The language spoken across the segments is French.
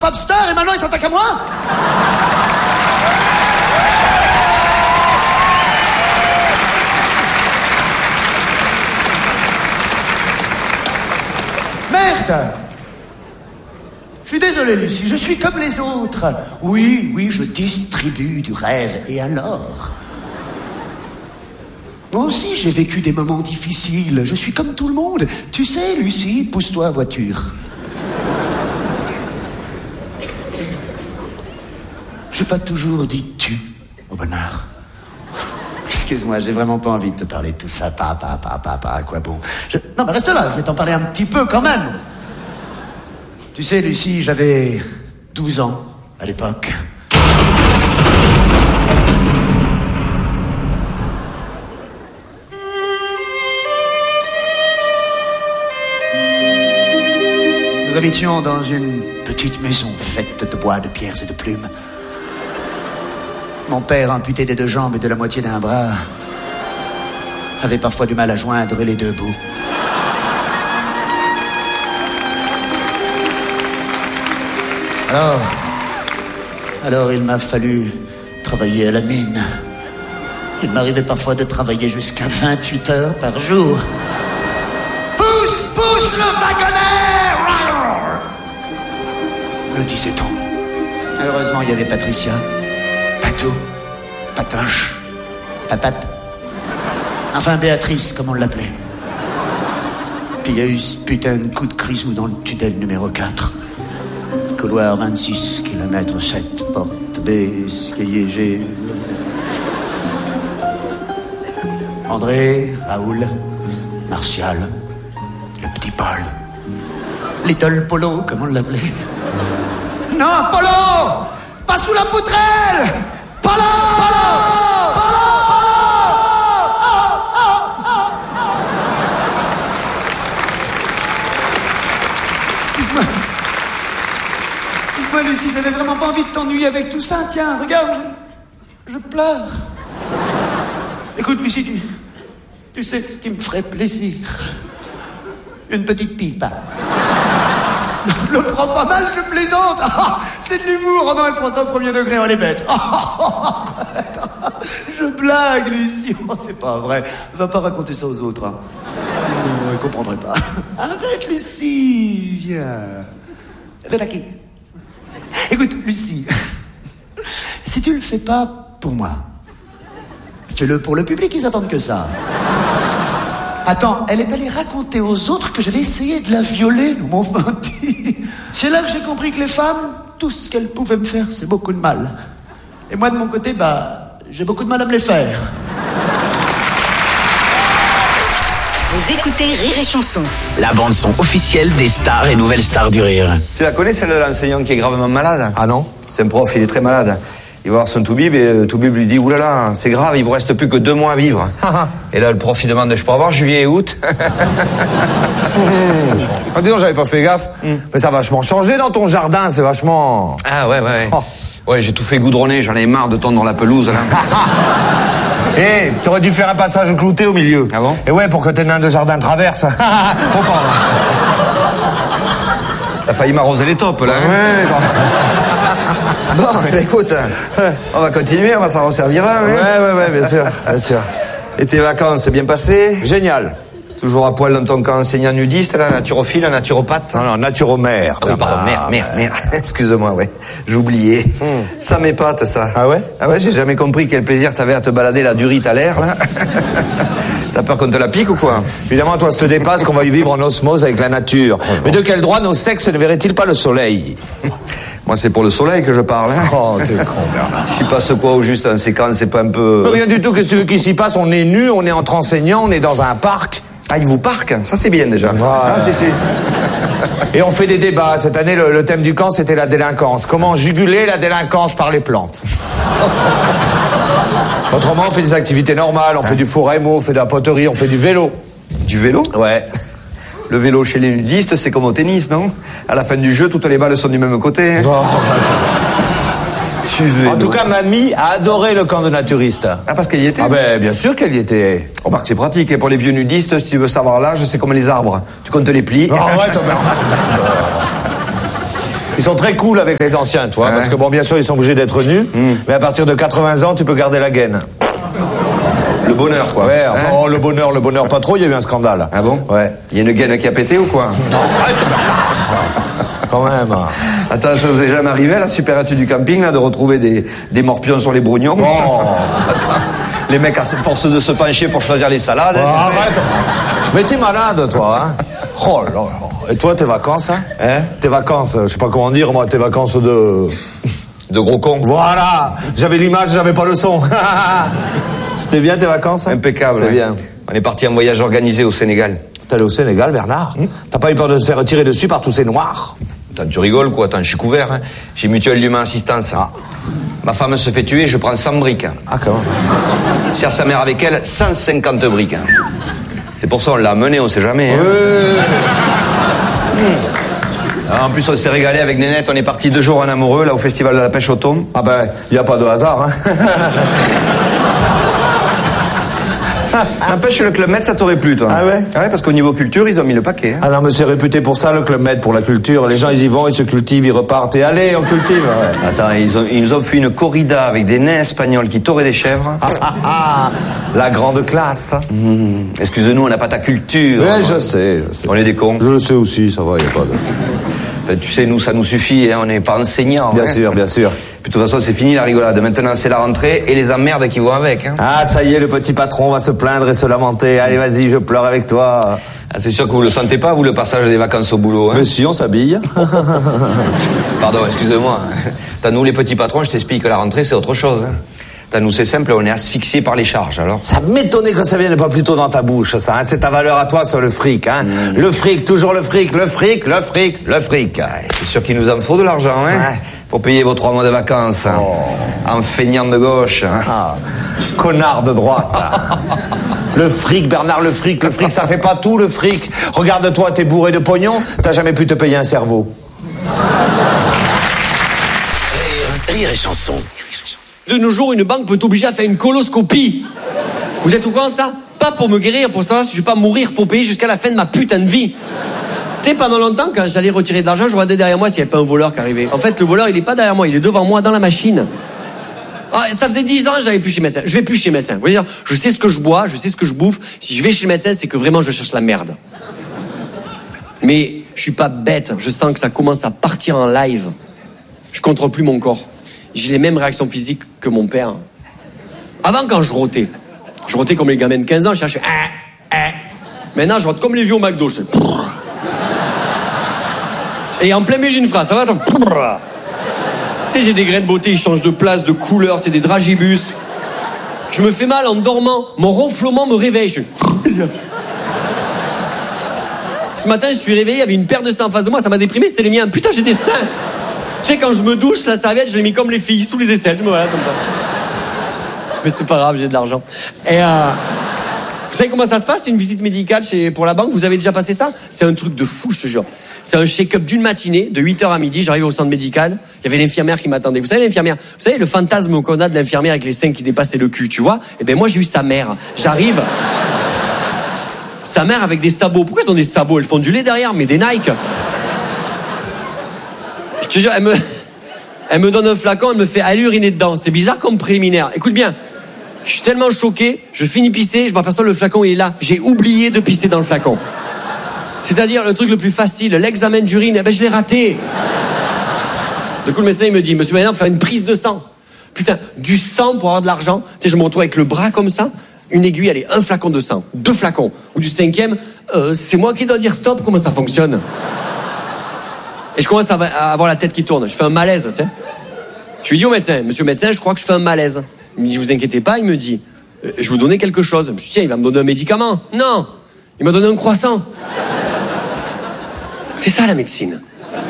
Popstar et maintenant il s'attaque à moi? Merde! Je suis désolé, Lucie, je suis comme les autres. Oui, je distribue du rêve. Et alors? Moi aussi, j'ai vécu des moments difficiles. Je suis comme tout le monde. Tu sais, Lucie, pousse-toi, voiture. J'ai pas toujours dit tu au bonheur. Excuse-moi, j'ai vraiment pas envie de te parler de tout ça. Pas, à quoi bon? Non, mais reste là, je vais t'en parler un petit peu quand même. Tu sais, Lucie, j'avais 12 ans à l'époque. Nous habitions dans une petite maison faite de bois, de pierres et de plumes. Mon père, amputé des 2 jambes et de la moitié d'un bras, avait parfois du mal à joindre les 2 bouts. Alors il m'a fallu travailler à la mine. Il m'arrivait parfois de travailler jusqu'à 28 heures par jour. Pousse le wagonnet! Me disait-on. Heureusement, il y avait Patricia, Patou, Patoche, Papate. Enfin, Béatrice, comme on l'appelait. Puis il y a eu ce putain de coup de grisou dans le tunnel numéro 4. Couloir 26, km 7, porte B, escalier G. André, Raoul, Martial, le petit Paul. Little Polo, comme on l'appelait. Non, Polo! Pas sous la poutrelle! Polo! Excuse-moi, Lucie, j'avais vraiment pas envie de t'ennuyer avec tout ça. Tiens, regarde, je pleure. Écoute, Lucie, tu sais ce qui me ferait plaisir? Une petite pipe. Je le prends pas mal, je plaisante. C'est de l'humour. Oh non, elle prend ça au premier degré, elle est bête. Je blague, Lucie. Oh, c'est pas vrai. Va pas raconter ça aux autres. Hein. Non, ils comprendraient pas. Arrête, Lucie. Viens. Viens qui. Écoute, Lucie. Si tu le fais pas pour moi, fais-le pour le public, ils attendent que ça. Attends, elle est allée raconter aux autres que j'avais essayé de la violer, nous m'ont menti. C'est là que j'ai compris que les femmes, tout ce qu'elles pouvaient me faire, c'est beaucoup de mal. Et moi, de mon côté, j'ai beaucoup de mal à me les faire. Vous écoutez Rire et Chanson. La bande-son officielle des stars et nouvelles stars du rire. Tu la connais, celle de l'enseignant qui est gravement malade? Ah non? C'est un prof, il est très malade. Il va voir son toubib et toubib lui dit « Oulala, c'est grave, il vous reste plus que 2 mois à vivre. » Et là, le prof, il demande « Je peux avoir juillet et août ?» Ah, dis donc, j'avais pas fait gaffe. Mais ça a vachement changé dans ton jardin, c'est vachement... Ah ouais. Ouais, j'ai tout fait goudronner, j'en ai marre de tondre la pelouse, là. Eh, tu aurais dû faire un passage clouté au milieu. Ah bon? Et ouais, pour que tes nains de jardin traversent. T'as failli m'arroser les topes, là. Ouais, Bon, écoute, on va continuer, on va s'en resservir un. Ouais, bien sûr. Et tes vacances, c'est bien passé? Génial. Toujours à poil dans ton camp enseignant nudiste, là, naturophile, naturopathe? Non, naturomère. Ah oui, pardon, merde. Excuse-moi, ouais. J'oubliais. Ça m'épate, ça. Ah ouais? Ah ouais, j'ai jamais compris quel plaisir t'avais à te balader la durite à l'air, là. T'as peur qu'on te la pique ou quoi? Évidemment, toi, ça te dépasse qu'on va y vivre en osmose avec la nature. Mais de quel droit nos sexes ne verraient-ils pas le soleil? Moi, c'est pour le soleil que je parle, hein. Oh, t'es con, Bernard. S'il passe quoi au juste en séquence, c'est pas un peu... Rien du tout, qu'est-ce que tu veux qu'il s'y passe? On est nus, on est entre enseignants, on est dans un parc. Ah, il vous parque? Ça, c'est bien, déjà. Ouais. Ah, si. Et on fait des débats. Cette année, le thème du camp, c'était la délinquance. Comment juguler la délinquance par les plantes? Autrement, on fait des activités normales. On fait du four à émaux, on fait de la poterie, on fait du vélo. Du vélo? Ouais. Le vélo chez les nudistes, c'est comme au tennis, non? À la fin du jeu, toutes les balles sont du même côté. Hein. En tout cas, mamie a adoré le camp de naturistes. Ah, parce qu'elle y était? Ah ben, bien sûr qu'elle y était. Remarque, c'est pratique. Et pour les vieux nudistes, si tu veux savoir l'âge, c'est comme les arbres. Tu comptes les plis. Ah ouais, toi, Bernard. Ils sont très cool avec les anciens, toi, parce que bon, bien sûr, ils sont obligés d'être nus, mais à partir de 80 ans, tu peux garder la gaine. Le bonheur, quoi. Ouais, enfin, le bonheur pas trop, il y a eu un scandale. Ah bon? Ouais. Il y a une gaine qui a pété ou quoi? Non, arrête. Quand même. Attends, ça vous est jamais arrivé à la supérette du camping, là, de retrouver des morpions sur les brognons? Attends, les mecs, à force de se pencher pour choisir les salades. Arrête. Mais t'es malade, toi, hein? Oh là là. Et toi, tes vacances, hein? Tes vacances, je sais pas comment dire, moi, tes vacances de gros cons. Voilà. J'avais l'image, j'avais pas le son. C'était bien tes vacances, hein? Impeccable. C'est bien. On est parti en voyage organisé au Sénégal. T'es allé au Sénégal, Bernard? T'as pas eu peur de te faire tirer dessus par tous ces noirs? Attends, tu rigoles, quoi? Attends, je suis couvert, hein. J'ai Mutuelle d'Humain Assistance. Ma femme se fait tuer, je prends 100 briques. Ah, quand même. Sert sa mère avec elle, 150 briques. C'est pour ça on l'a amené, on sait jamais. Hein. En plus, on s'est régalé avec Nénette. On est parti 2 jours en amoureux, là, au festival de la pêche au thon. Ah ben, y a pas de hasard, hein. N'empêche, le Club Med, ça t'aurait plu, toi. Ah ouais? Ah ouais, parce qu'au niveau culture, ils ont mis le paquet. Hein. Ah non, mais c'est réputé pour ça, le Club Med, pour la culture. Les gens, ils y vont, ils se cultivent, ils repartent. Et allez, on cultive. Ouais. Attends, ils nous ont fait une corrida avec des nains espagnols qui touraient des chèvres. La grande classe. Excuse-nous, on n'a pas ta culture. Ouais, je sais. On est des cons. Je le sais aussi, ça va, y a pas de... Enfin, tu sais, nous, ça nous suffit, hein, on n'est pas enseignants. Bien sûr, bien sûr. Puis de toute façon, c'est fini la rigolade. Maintenant, c'est la rentrée et les emmerdes qui vont avec. Hein. Ah, ça y est, le petit patron va se plaindre et se lamenter. Allez, vas-y, je pleure avec toi. Ah, c'est sûr que vous le sentez pas, vous, le passage des vacances au boulot. Hein. Mais si, on s'habille. Pardon, excusez-moi. T'as nous, les petits patrons, je t'explique que la rentrée, c'est autre chose. Hein. T'as nous, c'est simple, on est asphyxié par les charges, alors. Ça m'étonnait que ça vienne pas plus tôt dans ta bouche, ça. Hein. C'est ta valeur à toi sur le fric, hein. Le fric, toujours le fric, le fric, le fric, le fric. Ouais, c'est sûr qu'il nous en faut de l'argent, hein. Ouais. Pour payer vos 3 mois de vacances. Hein. En feignant de gauche. Hein. Ah, connard de droite. Le fric, Bernard, le fric, ça fait pas tout, le fric. Regarde-toi, t'es bourré de pognon, t'as jamais pu te payer un cerveau. Rire et chanson. De nos jours, une banque peut t'obliger à faire une coloscopie. Vous êtes au courant de ça? Pas pour me guérir, pour savoir si je vais pas mourir pour payer jusqu'à la fin de ma putain de vie. Tu sais, pendant longtemps, quand j'allais retirer de l'argent, je regardais derrière moi s'il n'y avait pas un voleur qui arrivait. En fait, le voleur, il est pas derrière moi, il est devant moi dans la machine. Ah, ça faisait 10 ans que j'allais plus chez le médecin. Je vais plus chez le médecin. Vous voyez dire, je sais ce que je bois, je sais ce que je bouffe. Si je vais chez le médecin, c'est que vraiment je cherche la merde. Mais je suis pas bête. Je sens que ça commence à partir en live. Je contrôle plus mon corps. J'ai les mêmes réactions physiques que mon père. Avant, quand je rotais comme les gamins de 15 ans, je cherchais. Maintenant, je rote comme les vieux au McDo. Je fais... Et en plein milieu d'une phrase, ça va, attends. Tu sais, j'ai des grains de beauté, ils changent de place, de couleur, c'est des dragibus. Je me fais mal en dormant. Mon ronflement me réveille. Ce matin, je suis réveillé, il y avait une paire de seins en face de moi, ça m'a déprimé, c'était les miens. Putain, j'ai des seins. Tu sais, quand je me douche, la serviette, je l'ai mis comme les filles, sous les aisselles. Je me voilà comme ça. Mais c'est pas grave, j'ai de l'argent. Et vous savez comment ça se passe, une visite médicale pour la banque? Vous avez déjà passé ça? C'est un truc de fou, je te jure. C'est un check-up d'une matinée, de 8h à midi, j'arrive au centre médical, il y avait l'infirmière qui m'attendait. Vous savez, l'infirmière, vous savez, le fantasme qu'on a de l'infirmière avec les seins qui dépassaient le cul, tu vois? Eh ben moi, j'ai eu sa mère. J'arrive... Sa mère avec des sabots. Pourquoi ils ont des sabots? Elles font du lait derrière, mais des Nike. Je te jure, elle me donne un flacon, elle me fait aller uriner dedans. C'est bizarre comme préliminaire. Écoute bien, je suis tellement choqué, je finis pisser, je m'aperçois le flacon il est là. J'ai oublié de pisser dans le flacon. C'est-à-dire le truc le plus facile, l'examen d'urine, eh ben je l'ai raté. Du coup le médecin il me dit, monsieur maintenant, faire une prise de sang. Putain, du sang pour avoir de l'argent. Tu sais, je me retrouve avec le bras comme ça, une aiguille, allez, un flacon de sang, 2 flacons. Ou du 5e, c'est moi qui dois dire stop, comment ça fonctionne? Et je commence à avoir la tête qui tourne. Je fais un malaise, tu sais. Je lui dis au médecin, monsieur le médecin, je crois que je fais un malaise. Il me dit, vous inquiétez pas, il me dit, je vais vous donner quelque chose. Je me dis, tiens, il va me donner un médicament. Non, il m'a donné un croissant. C'est ça la médecine.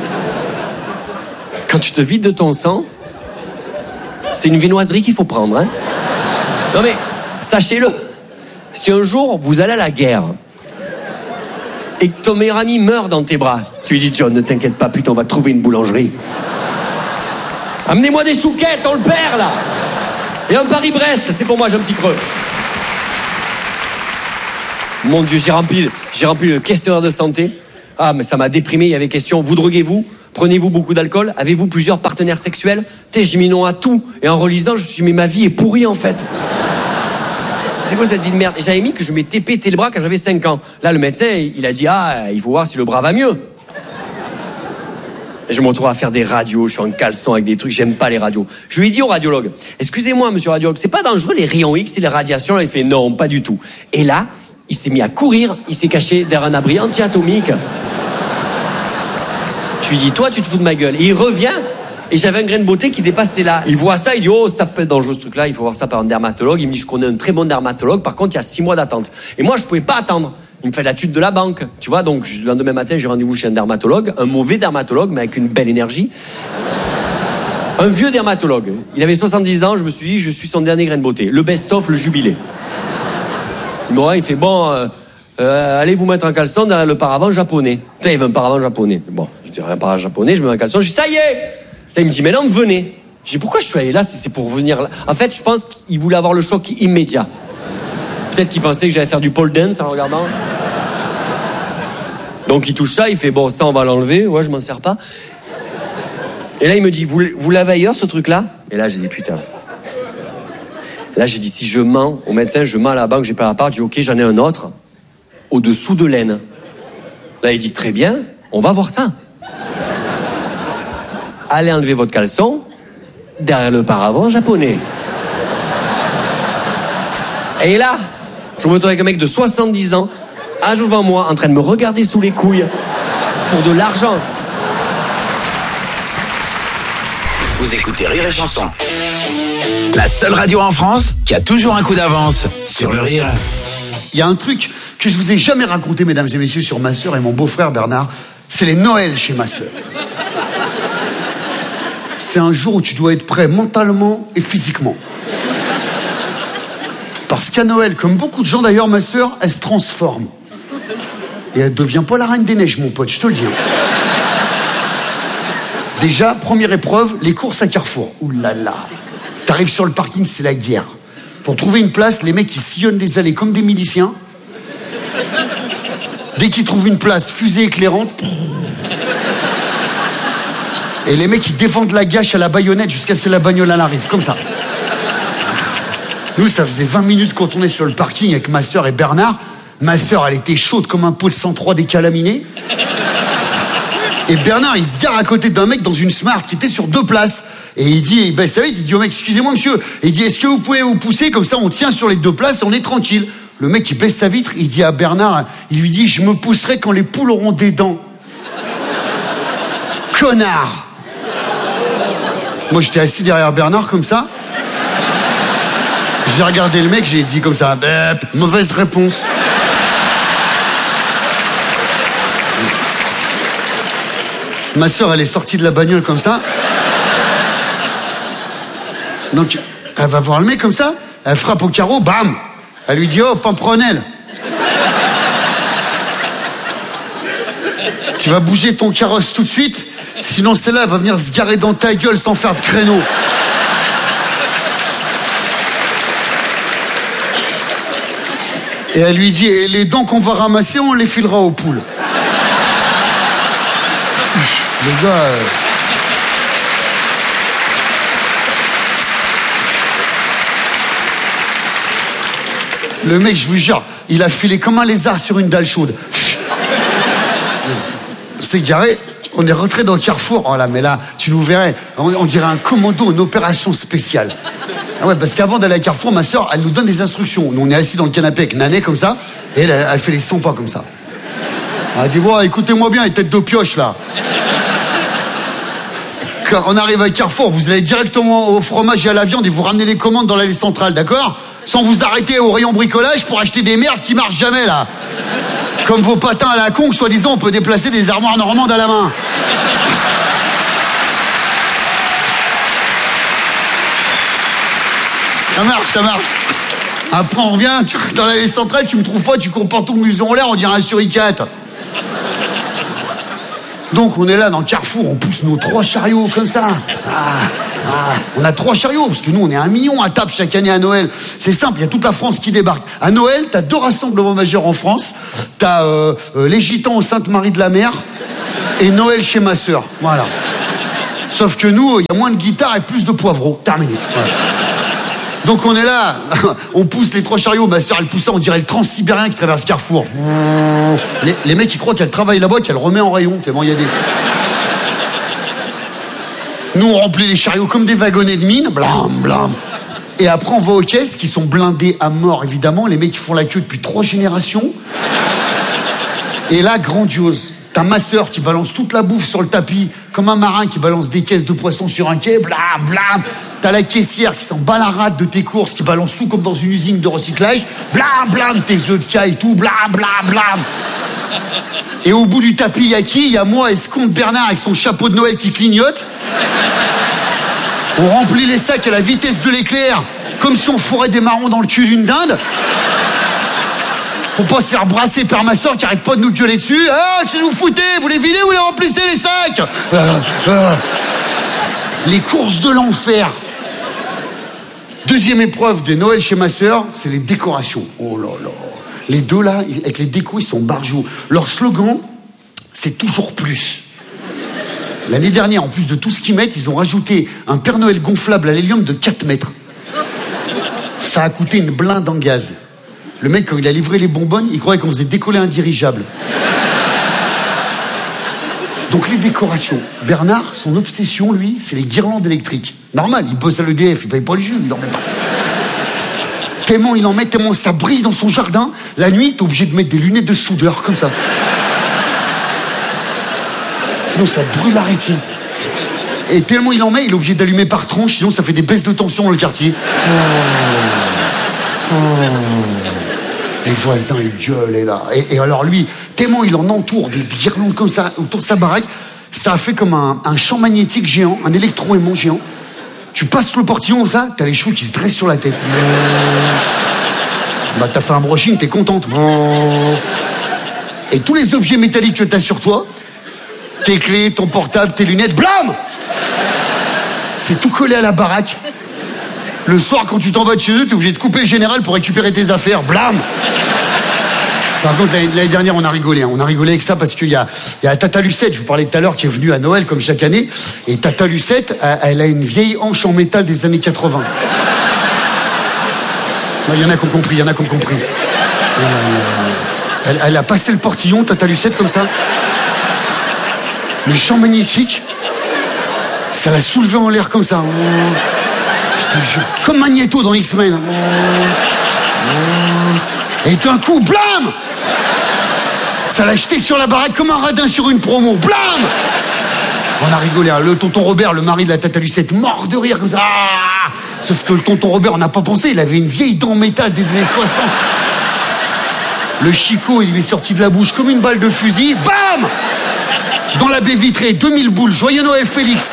Quand tu te vides de ton sang, c'est une viennoiserie qu'il faut prendre, hein. Non mais, sachez-le, si un jour vous allez à la guerre et que ton meilleur ami meurt dans tes bras, tu lui dis, John, ne t'inquiète pas, putain, on va trouver une boulangerie. Amenez-moi des chouquettes, on le perd là. Et un Paris-Brest, c'est pour moi, j'ai un petit creux. Mon Dieu, j'ai rempli le questionnaire de santé. Ah, mais ça m'a déprimé, il y avait question, vous droguez-vous? Prenez-vous beaucoup d'alcool? Avez-vous plusieurs partenaires sexuels? J'ai mis non à tout. Et en relisant, je me suis dit, mais ma vie est pourrie en fait. C'est quoi cette vie de merde? Et j'avais mis que je m'étais pété le bras quand j'avais 5 ans. Là, le médecin, il a dit, il faut voir si le bras va mieux. Et je me retrouve à faire des radios, je suis en caleçon avec des trucs, j'aime pas les radios. Je lui ai dit au radiologue, excusez-moi monsieur radiologue, c'est pas dangereux les rayons X et les radiations? Là, il fait non, pas du tout. Et là, il s'est mis à courir, il s'est caché derrière un abri anti-atomique. Je lui dis, toi tu te fous de ma gueule. Et il revient, et j'avais un grain de beauté qui dépassait là. Il voit ça, il dit, oh ça peut être dangereux ce truc-là, il faut voir ça par un dermatologue. Il me dit, je connais un très bon dermatologue, par contre il y a 6 mois d'attente. Et moi je pouvais pas attendre. Il me fait la tude de la banque, tu vois, donc le lendemain matin j'ai rendez-vous chez un dermatologue, un mauvais dermatologue mais avec une belle énergie. Un vieux dermatologue, il avait 70 ans, je me suis dit je suis son dernier grain de beauté, le best-of, le jubilé. Il fait bon, allez vous mettre en caleçon derrière le paravent japonais. Putain, il veut un paravent japonais. Bon, je dis un paravent japonais, je me mets en caleçon, je dis ça y est. Là il me dit mais non venez. Je dis pourquoi je suis allé là si c'est pour venir là. En fait je pense qu'il voulait avoir le choc immédiat. Peut-être qu'il pensait que j'allais faire du pole dance en regardant. Donc il touche ça, il fait bon ça on va l'enlever, ouais je m'en sers pas. Et là il me dit vous l'avez ailleurs ce truc là? Et là j'ai dit putain. Là j'ai dit si je mens au médecin, je mens à la banque, j'ai pas la part, je dis ok j'en ai un autre au-dessous de l'aine. Là il dit très bien, on va voir ça. Allez enlever votre caleçon derrière le paravent japonais. Et là, je me retrouve avec un mec de 70 ans, âge devant moi, en train de me regarder sous les couilles pour de l'argent. Vous écoutez Rire et Chanson. La seule radio en France qui a toujours un coup d'avance sur le rire. Il y a un truc que je vous ai jamais raconté, mesdames et messieurs, sur ma sœur et mon beau-frère Bernard. C'est les Noëls chez ma sœur. C'est un jour où tu dois être prêt mentalement et physiquement. Parce qu'à Noël, comme beaucoup de gens d'ailleurs, ma sœur, elle se transforme. Et elle devient pas la reine des neiges, mon pote, je te le dis. Déjà, première épreuve, les courses à Carrefour. Ouh là là. T'arrives sur le parking, c'est la guerre. Pour trouver une place, les mecs, ils sillonnent les allées comme des miliciens. Dès qu'ils trouvent une place, fusée éclairante. Et les mecs, ils défendent la gâche à la baïonnette jusqu'à ce que la bagnole arrive, comme ça. Nous, ça faisait 20 minutes qu'on tournait sur le parking avec ma sœur et Bernard. Ma sœur, elle était chaude comme un pot de 103 décalaminé. Et Bernard, il se gare à côté d'un mec dans une Smart qui était sur 2 places. Et il dit, ça va, il dit au mec, excusez-moi monsieur. Et il dit, est-ce que vous pouvez vous pousser, comme ça on tient sur les 2 places et on est tranquille. Le mec, il baisse sa vitre, il dit à Bernard, il lui dit, je me pousserai quand les poules auront des dents. Connard. Moi, j'étais assis derrière Bernard comme ça. J'ai regardé le mec, j'ai dit comme ça, mauvaise réponse. Ma sœur, elle est sortie de la bagnole comme ça. Donc, elle va voir le mec comme ça, elle frappe au carreau, bam. Elle lui dit, oh, Pamprenelle. Tu vas bouger ton carrosse tout de suite, sinon celle-là, elle va venir se garer dans ta gueule sans faire de créneau. Et elle lui dit, et les dents qu'on va ramasser, on les filera aux poules. Les gars... Le mec, je vous jure, il a filé comme un lézard sur une dalle chaude. On s'est garé, on est rentré dans le Carrefour. Oh là, mais là, tu nous verrais, on dirait un commando, une opération spéciale. Ah ouais, parce qu'avant d'aller à Carrefour, ma soeur, elle nous donne des instructions. Nous, on est assis dans le canapé avec Nané comme ça, et elle fait les 100 pas comme ça. Elle dit, bon, écoutez-moi bien, les têtes de pioche là. Quand on arrive à Carrefour, vous allez directement au fromage et à la viande et vous ramenez les commandes dans l'allée centrale, d'accord? Sans vous arrêter au rayon bricolage pour acheter des merdes qui marchent jamais là. Comme vos patins à la con, soi-disant, on peut déplacer des armoires normandes à la main. Ça marche, ça marche. Après, on revient, dans l'allée centrale, tu me trouves pas, tu cours partout le museau en l'air, on dirait un suricate. Donc, on est là dans le Carrefour, on pousse nos 3 chariots comme ça. On a 3 chariots, parce que nous, on est 1 million à table chaque année à Noël. C'est simple, il y a toute la France qui débarque. À Noël, t'as 2 rassemblements majeurs en France. T'as les Gitans au Sainte-Marie de la Mer et Noël chez ma sœur. Voilà. Sauf que nous, il y a moins de guitare et plus de poivreaux. Terminé. Voilà. Donc on est là, on pousse les 3 chariots. Ma sœur, elle pousse ça, on dirait le transsibérien qui traverse Carrefour. Les mecs, ils croient qu'elle travaille là-bas, qu'elle remet en rayon. Tellement il y a des... Nous, on remplit les chariots comme des wagonnets de mine. Blam, blam. Et après, on va aux caisses, qui sont blindées à mort, évidemment. Les mecs, qui font la queue depuis 3 générations. Et là, grandiose. T'as ma sœur qui balance toute la bouffe sur le tapis, comme un marin qui balance des caisses de poissons sur un quai. Blam, blam. T'as la caissière qui s'en bat la rate de tes courses, qui balance tout comme dans une usine de recyclage. Blam, blam, tes œufs de caille et tout. Blam, blam, blam. Et au bout du tapis, il y a qui? Il y a moi, escompte Bernard, avec son chapeau de Noël qui clignote. On remplit les sacs à la vitesse de l'éclair, comme si on fourrait des marrons dans le cul d'une dinde. Pour pas se faire brasser par ma soeur qui arrête pas de nous gueuler dessus. Ah, qu'est-ce que vous foutez? Vous les videz ou vous les remplissez les sacs? Les courses de l'enfer. Deuxième épreuve de Noël chez ma sœur, c'est les décorations. Oh là là. Les deux là, avec les décos, ils sont barjots. Leur slogan, c'est toujours plus. L'année dernière, en plus de tout ce qu'ils mettent, ils ont rajouté un Père Noël gonflable à l'hélium de 4 mètres. Ça a coûté une blinde en gaz. Le mec, quand il a livré les bonbonnes, il croyait qu'on faisait décoller un dirigeable. Donc les décorations. Bernard, son obsession, lui, c'est les guirlandes électriques. Normal, il bosse à l'EDF, il paye pas le jus, il en met pas. Tellement il en met, tellement ça brille dans son jardin. La nuit, t'es obligé de mettre des lunettes de soudeur, comme ça. Sinon, ça brûle la rétine. Et tellement il en met, il est obligé d'allumer par tranche, sinon ça fait des baisses de tension dans le quartier. Les voisins, ils gueulent, et là. Et alors lui, tellement il en entoure des guirlandes comme ça autour de sa baraque, ça a fait comme un champ magnétique géant, un électroaimant géant. Tu passes le portillon comme ça, t'as les cheveux qui se dressent sur la tête. Bah t'as fait un brushing, t'es contente. Et tous les objets métalliques que t'as sur toi, tes clés, ton portable, tes lunettes, blam! C'est tout collé à la baraque. Le soir, quand tu t'en vas de chez eux, t'es obligé de couper le général pour récupérer tes affaires. Blam! Par contre, l'année dernière, on a rigolé. On a rigolé avec ça parce qu'il y a Tata Lucette, je vous parlais tout à l'heure, qui est venue à Noël, comme chaque année. Et Tata Lucette, elle a une vieille hanche en métal des années 80. Il y en a qui ont compris, Elle a passé le portillon, Tata Lucette, comme ça. Le champ magnétique, ça l'a soulevé en l'air comme ça. Comme Magneto dans X-Men. Et d'un coup, blam! Ça l'a jeté sur la baraque comme un radin sur une promo. Blam! On a rigolé. Le tonton Robert, le mari de la Tata Lucette, mort de rire comme ça. Sauf que le tonton Robert, on n'a pas pensé, il avait une vieille dent en métal des années 60. Le chicot, il lui est sorti de la bouche comme une balle de fusil. Bam! Dans la baie vitrée, 2000 boules. Joyeux Noël, Félix.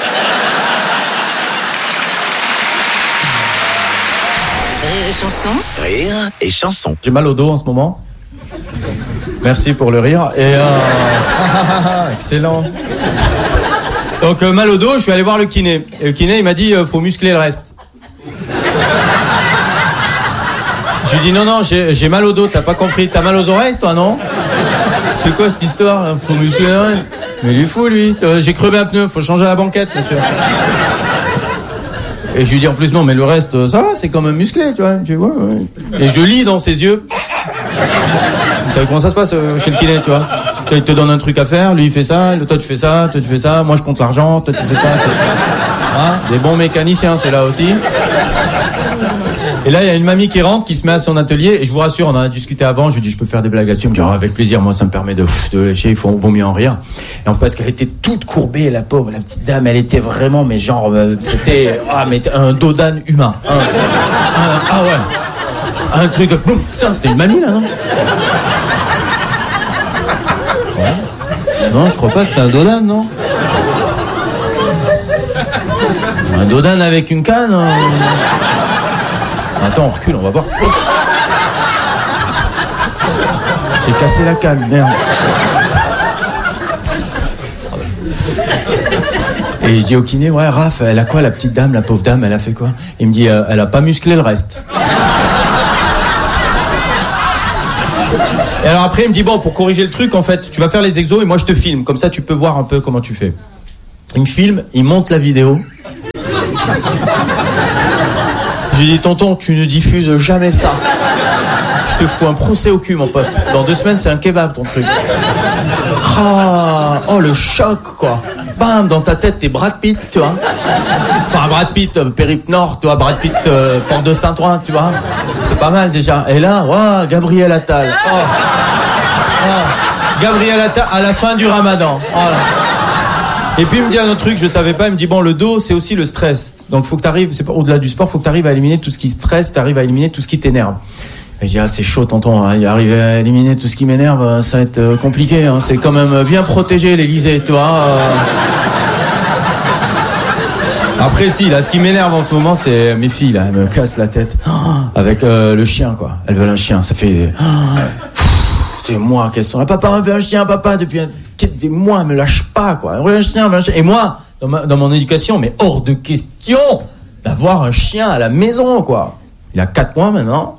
Rire et chanson. Rire et chanson. J'ai mal au dos en ce moment. Merci pour le rire. Et excellent. Donc mal au dos, je suis allé voir le kiné. Et le kiné, il m'a dit faut muscler le reste. Je lui ai dit non, j'ai mal au dos, t'as pas compris. T'as mal aux oreilles, toi, non? C'est quoi cette histoire là? Faut muscler le reste. Mais il est fou, lui. J'ai crevé un pneu, faut changer la banquette, monsieur. Et je lui dis en plus non, mais le reste, ça va, c'est quand même musclé, tu vois. Je dis, ouais. Et je lis dans ses yeux. Vous savez comment ça se passe chez le kiné, tu vois? Il te donne un truc à faire, lui il fait ça, toi tu fais ça, toi tu fais ça, moi je compte l'argent, toi tu fais ça. Hein, des bons mécaniciens, c'est là aussi. Et là, il y a une mamie qui rentre, qui se met à son atelier, et je vous rassure, on en a discuté avant, je lui dis, je peux faire des blagues là-dessus, elle me dit, avec plaisir, moi ça me permet de lécher, il vaut mieux en rire. Et en fait, parce qu'elle était toute courbée, la pauvre, la petite dame, elle était vraiment, mais genre, c'était, mais un dos d'âne humain. Ah ouais. Un truc, boum, putain, c'était une mamie là, non? Ouais. Non, je crois pas, c'était un dos d'âne, non? Un dos d'âne avec une canne, Attends, on recule, on va voir. Oh. J'ai cassé la canne, merde. Et je dis au kiné, ouais, Raph, elle a quoi, la petite dame, la pauvre dame, elle a fait quoi? Il me dit, elle a pas musclé le reste. Et alors après, il me dit, bon, pour corriger le truc, en fait, tu vas faire les exos et moi je te filme. Comme ça, tu peux voir un peu comment tu fais. Il me filme, il monte la vidéo. J'ai dit, tonton, tu ne diffuses jamais ça. Je te fous un procès au cul, mon pote. Dans 2 semaines, c'est un kebab, ton truc. Ah, oh, le choc, quoi. Bam, dans ta tête, t'es Brad Pitt, tu vois. Enfin, Brad Pitt, Périple Nord, tu vois. Brad Pitt, Porte de Saint-Ouen, tu vois. C'est pas mal, déjà. Et là, wow, Gabriel Attal. Oh. Oh. Gabriel Attal à la fin du Ramadan. Voilà. Et puis il me dit un autre truc, je savais pas, il me dit bon, le dos c'est aussi le stress. Donc faut que t'arrives, c'est pas au-delà du sport, faut que t'arrives à éliminer tout ce qui stresse, t'arrives à éliminer tout ce qui t'énerve. Et je dis ah c'est chaud tonton, hein, arriver à éliminer tout ce qui m'énerve, ça va être compliqué, hein, c'est quand même bien protégé l'Élysée, tu vois. Après si, là ce qui m'énerve en ce moment c'est mes filles là, elles me cassent la tête avec le chien quoi. Elles veulent un chien, ça fait des mois qu'elles sont là, papa on veut un chien, papa depuis des mois, elle me lâche pas, quoi. Un chien. Et moi, dans mon éducation, mais hors de question d'avoir un chien à la maison, quoi. Il a 4 mois maintenant.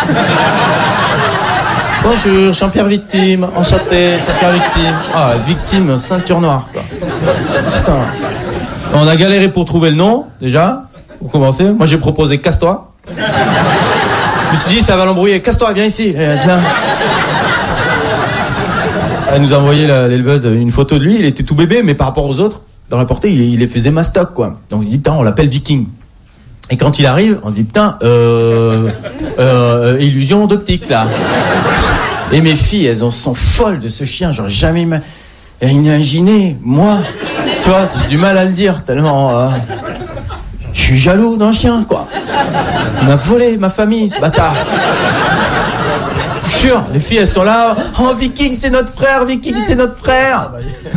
Bonjour, Jean-Pierre Victime, enchanté, Jean-Pierre Victime. Ah, Victime, ceinture noire, quoi. Putain. On a galéré pour trouver le nom, déjà, pour commencer. Moi, j'ai proposé Casse-toi. Je me suis dit, ça va l'embrouiller. Casse-toi, viens ici. Elle nous a envoyé l'éleveuse une photo de lui, il était tout bébé, mais par rapport aux autres, dans la portée, il les faisait mastoc, quoi. Donc il dit, putain, on l'appelle Viking. Et quand il arrive, on dit, putain, illusion d'optique, là. Et mes filles, elles en sont folles de ce chien, j'aurais jamais imaginé, moi, tu vois, j'ai du mal à le dire, tellement, je suis jaloux d'un chien, quoi. Il m'a volé ma famille, ce bâtard. Sûr, les filles elles sont là. Oh Viking c'est notre frère, Viking c'est notre frère.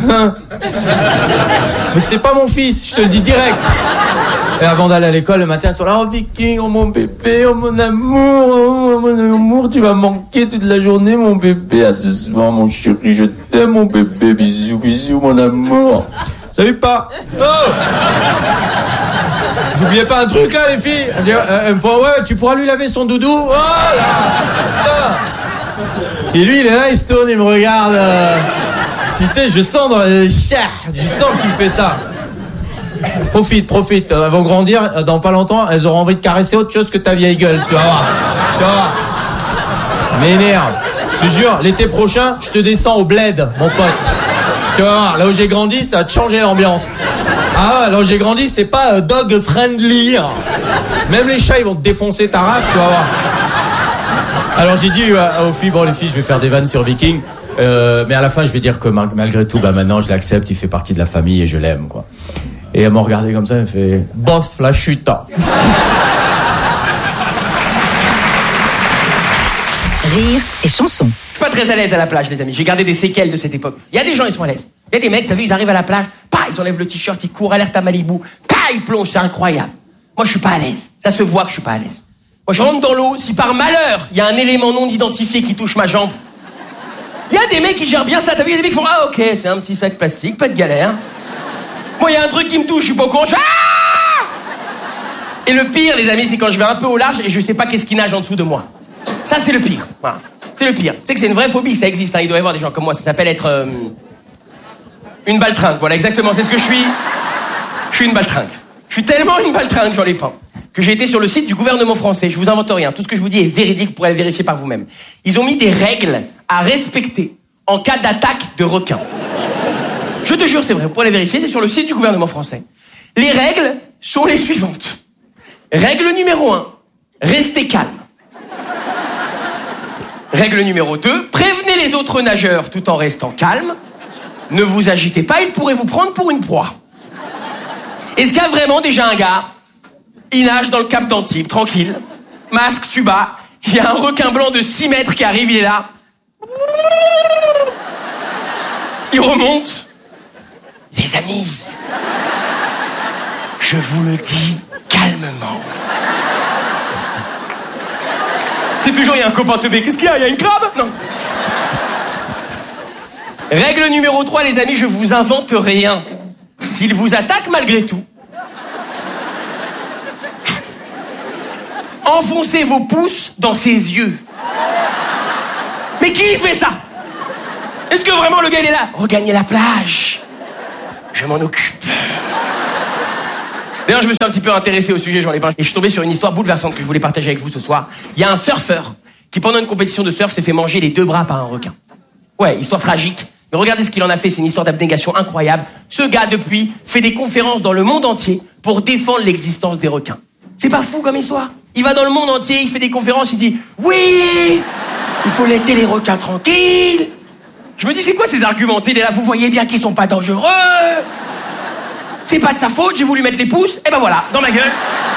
Mais c'est pas mon fils, je te le dis direct. Et avant d'aller à l'école le matin elles sont là. Oh Viking, oh mon bébé, oh mon amour, tu vas manquer toute la journée mon bébé. À ce soir mon chéri, je t'aime mon bébé, bisous bisous mon amour. Salut pas. Oh. J'oubliais pas un truc là les filles. Elle me dit ouais tu pourras lui laver son doudou. Oh là. Et lui, il est là, il se tourne, il me regarde. Tu sais, je sens dans la chair, je sens qu'il me fait ça. Profite. Elles vont grandir, dans pas longtemps, elles auront envie de caresser autre chose que ta vieille gueule. Tu vas voir. M'énerve. Je te jure, l'été prochain, je te descends au bled, mon pote. Tu vas voir, là où j'ai grandi, ça a changé l'ambiance. Ah ouais, là où j'ai grandi, c'est pas dog friendly. Même les chats, ils vont te défoncer ta race, tu vas voir. Alors j'ai dit aux filles, bon les filles, je vais faire des vannes sur Viking, mais à la fin je vais dire que malgré tout, bah maintenant je l'accepte, il fait partie de la famille et je l'aime, quoi. Et elle m'a regardé comme ça, elle fait, bof, la chute. Rire et chanson. Je suis pas très à l'aise à la plage, les amis. J'ai gardé des séquelles de cette époque. Il y a des gens, ils sont à l'aise. Il y a des mecs, t'as vu, ils arrivent à la plage, ils enlèvent le t-shirt, ils courent, alerte à Malibu, ils plongent, c'est incroyable. Moi je suis pas à l'aise. Ça se voit que je suis pas à l'aise. Moi, je rentre dans l'eau, si par malheur, il y a un élément non identifié qui touche ma jambe. Il y a des mecs qui gèrent bien ça, t'as vu, il y a des mecs qui font, ah ok, c'est un petit sac plastique, pas de galère. Moi, il y a un truc qui me touche, je suis pas au courant, Et le pire, les amis, c'est quand je vais un peu au large et je sais pas qu'est-ce qui nage en dessous de moi. Ça, c'est le pire. Voilà. C'est le pire. Tu sais que c'est une vraie phobie, ça existe, hein. Il doit y avoir des gens comme moi, ça s'appelle être... une baltringue, voilà, exactement, c'est ce que je suis. Je suis une baltringue. Je suis tellement une baltringue, j'en ai pas. Que j'ai été sur le site du gouvernement français. Je vous invente rien. Tout ce que je vous dis est véridique, vous pourrez le vérifier par vous-même. Ils ont mis des règles à respecter en cas d'attaque de requins. Je te jure, c'est vrai. Vous pourrez le vérifier, c'est sur le site du gouvernement français. Les règles sont les suivantes. Règle numéro 1, restez calme. Règle numéro 2, prévenez les autres nageurs tout en restant calme. Ne vous agitez pas, ils pourraient vous prendre pour une proie. Est-ce qu'il y a vraiment déjà un gars, il nage dans le cap d'Antibes, tranquille, masque, tuba, il y a un requin blanc de 6 mètres qui arrive, il est là. Il remonte. Les amis, je vous le dis calmement. C'est toujours, il y a un copain teubé. Qu'est-ce qu'il y a? Il y a une crabe? Non. Règle numéro 3, les amis, je vous invente rien. S'il vous attaque malgré tout, enfoncez vos pouces dans ses yeux. Mais qui fait ça? Est-ce que vraiment le gars il est là? Regagner la plage. Je m'en occupe. D'ailleurs, je me suis un petit peu intéressé au sujet, j'en ai parlé. Et je suis tombé sur une histoire bouleversante que je voulais partager avec vous ce soir. Il y a un surfeur qui, pendant une compétition de surf, s'est fait manger les 2 bras par un requin. Ouais, histoire tragique. Mais regardez ce qu'il en a fait, c'est une histoire d'abnégation incroyable. Ce gars, depuis, fait des conférences dans le monde entier pour défendre l'existence des requins. C'est pas fou comme histoire? Il va dans le monde entier, il fait des conférences, il dit « Oui, il faut laisser les requins tranquilles !» Je me dis, c'est quoi ces arguments? Il est là, vous voyez bien qu'ils sont pas dangereux. C'est pas de sa faute, j'ai voulu mettre les pouces, et ben voilà, dans ma gueule.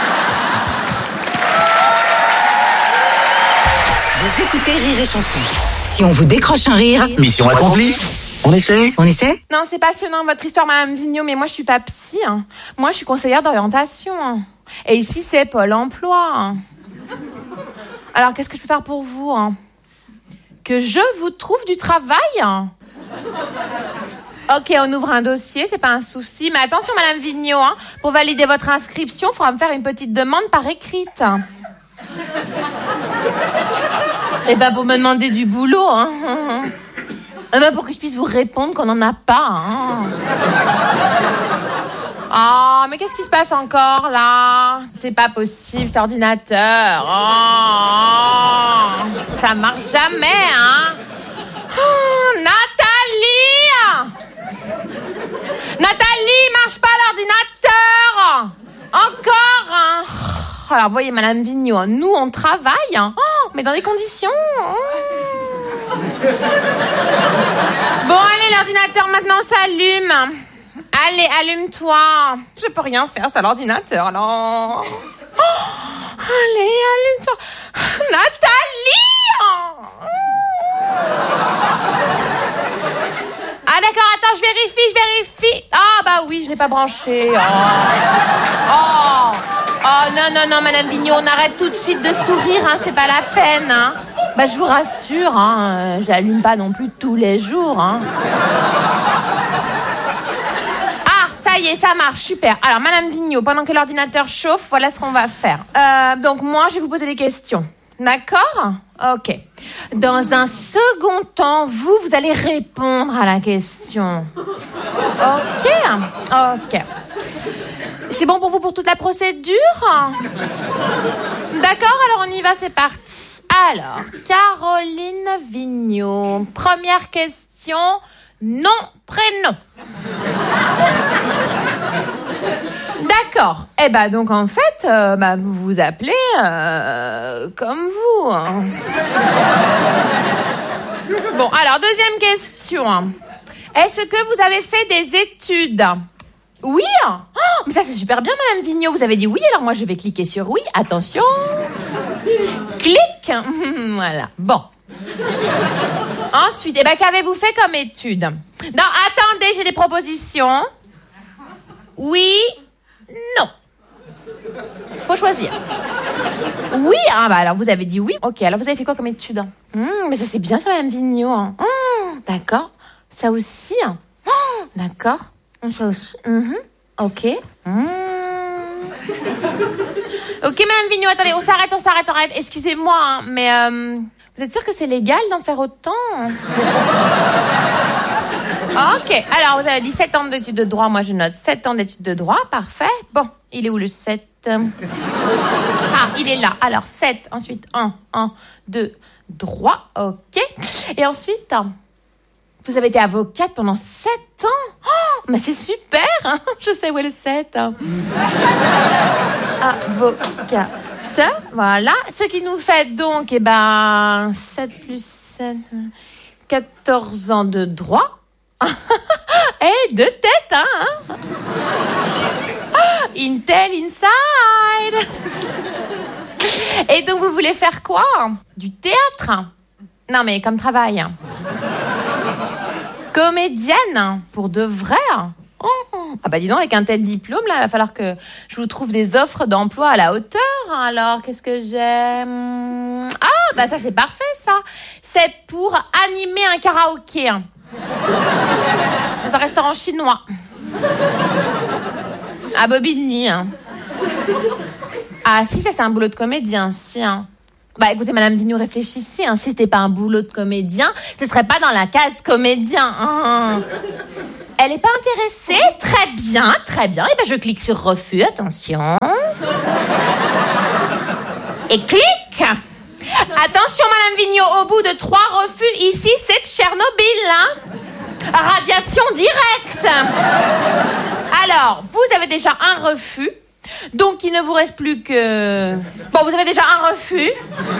Vous écoutez Rire et Chanson. Si on vous décroche un rire, Mission accomplie. On essaie? on essaie? Non, c'est passionnant votre histoire, Madame Vigneault, mais moi je suis pas psy. Hein. Moi je suis conseillère d'orientation. Hein. Et ici c'est Pôle emploi. Hein. Alors qu'est-ce que je peux faire pour vous? Hein? Que je vous trouve du travail? Hein? Ok, on ouvre un dossier, c'est pas un souci. Mais attention, Madame Vigneault, hein, pour valider votre inscription, il faudra me faire une petite demande par écrite. Et ben pour me demander du boulot, hein. Et ben pour que je puisse vous répondre qu'on n'en a pas, hein. Oh, mais qu'est-ce qui se passe encore, là? C'est pas possible, cet ordinateur. Oh, ça marche jamais, hein. Oh, Nathalie! Nathalie, marche pas l'ordinateur! Encore, hein. Alors, voyez, Madame Vigneault, nous, on travaille, hein. Oh, mais dans des conditions... Bon, allez, l'ordinateur, maintenant, s'allume. Allez, allume-toi. Je peux rien faire, c'est l'ordinateur, alors... Oh, allez, allume-toi. Nathalie! Ah, d'accord, attends, je vérifie. Ah, bah oui, je l'ai pas branché. Oh, non, Madame Vigneault, on arrête tout de suite de sourire, hein, c'est pas la peine, hein. Bah, je vous rassure, hein, je l'allume pas non plus tous les jours, hein. Ah, ça y est, ça marche, super. Alors, Madame Vigneault, pendant que l'ordinateur chauffe, voilà ce qu'on va faire. Donc, moi, je vais vous poser des questions. D'accord? Ok. Dans un second temps, vous allez répondre à la question. Ok? C'est bon pour vous pour toute la procédure? D'accord, alors on y va, c'est parti. Alors, Caroline Vigneault. Première question, nom, prénom. D'accord. Eh ben donc en fait, vous vous appelez comme vous. Hein. Bon, alors deuxième question. Est-ce que vous avez fait des études? Oui. Oh, mais ça c'est super bien, Madame Vigneault. Vous avez dit oui, alors moi je vais cliquer sur oui. Attention. Clic. Voilà. Bon. Ensuite, qu'avez-vous fait comme études? Non, attendez, j'ai des propositions. Oui. Non. Faut choisir. Oui, alors vous avez dit oui. Ok, alors vous avez fait quoi comme études? Mais ça c'est bien ça, Madame Vigneault. D'accord. Ça aussi. D'accord. Ça aussi. Ok. Ok, Madame Vigneault, attendez, on s'arrête. Excusez-moi, hein, mais vous êtes sûre que c'est légal d'en faire autant? Ok, alors vous avez dit 7 ans d'études de droit, moi je note 7 ans d'études de droit, parfait. Bon, il est où le 7? Ah, il est là. Alors 7, ensuite 1, 2, droit, ok. Et ensuite, vous avez été avocate pendant 7 ans? Oh, mais c'est super, hein. Je sais où est le 7. Avocate, voilà. Ce qui nous fait donc, 7 plus 7, 14 ans de droit. Et de tête, hein. Intel inside. Et donc vous voulez faire quoi? Du théâtre? Non mais comme travail. Comédienne? Pour de vrai? Ah bah dis donc, avec un tel diplôme là, il va falloir que je vous trouve des offres d'emploi à la hauteur. Alors qu'est-ce que j'aime? Ah bah ça c'est parfait ça. C'est pour animer un karaoké. Dans un restaurant chinois. À Bobigny. Ah si, ça c'est un boulot de comédien, si. Hein. Bah écoutez, Madame Vigneault, réfléchissez. Hein. Si c'était pas un boulot de comédien, ce serait pas dans la case comédien. Hein. Elle est pas intéressée? Très bien, très bien. Et ben je clique sur refus, attention. Et clique. Attention, Madame Vigneault, au bout de 3 refus, ici, c'est Tchernobyl. Hein. Radiation directe. Alors, vous avez déjà un refus. Donc, il ne vous reste plus que... Bon, vous avez déjà un refus.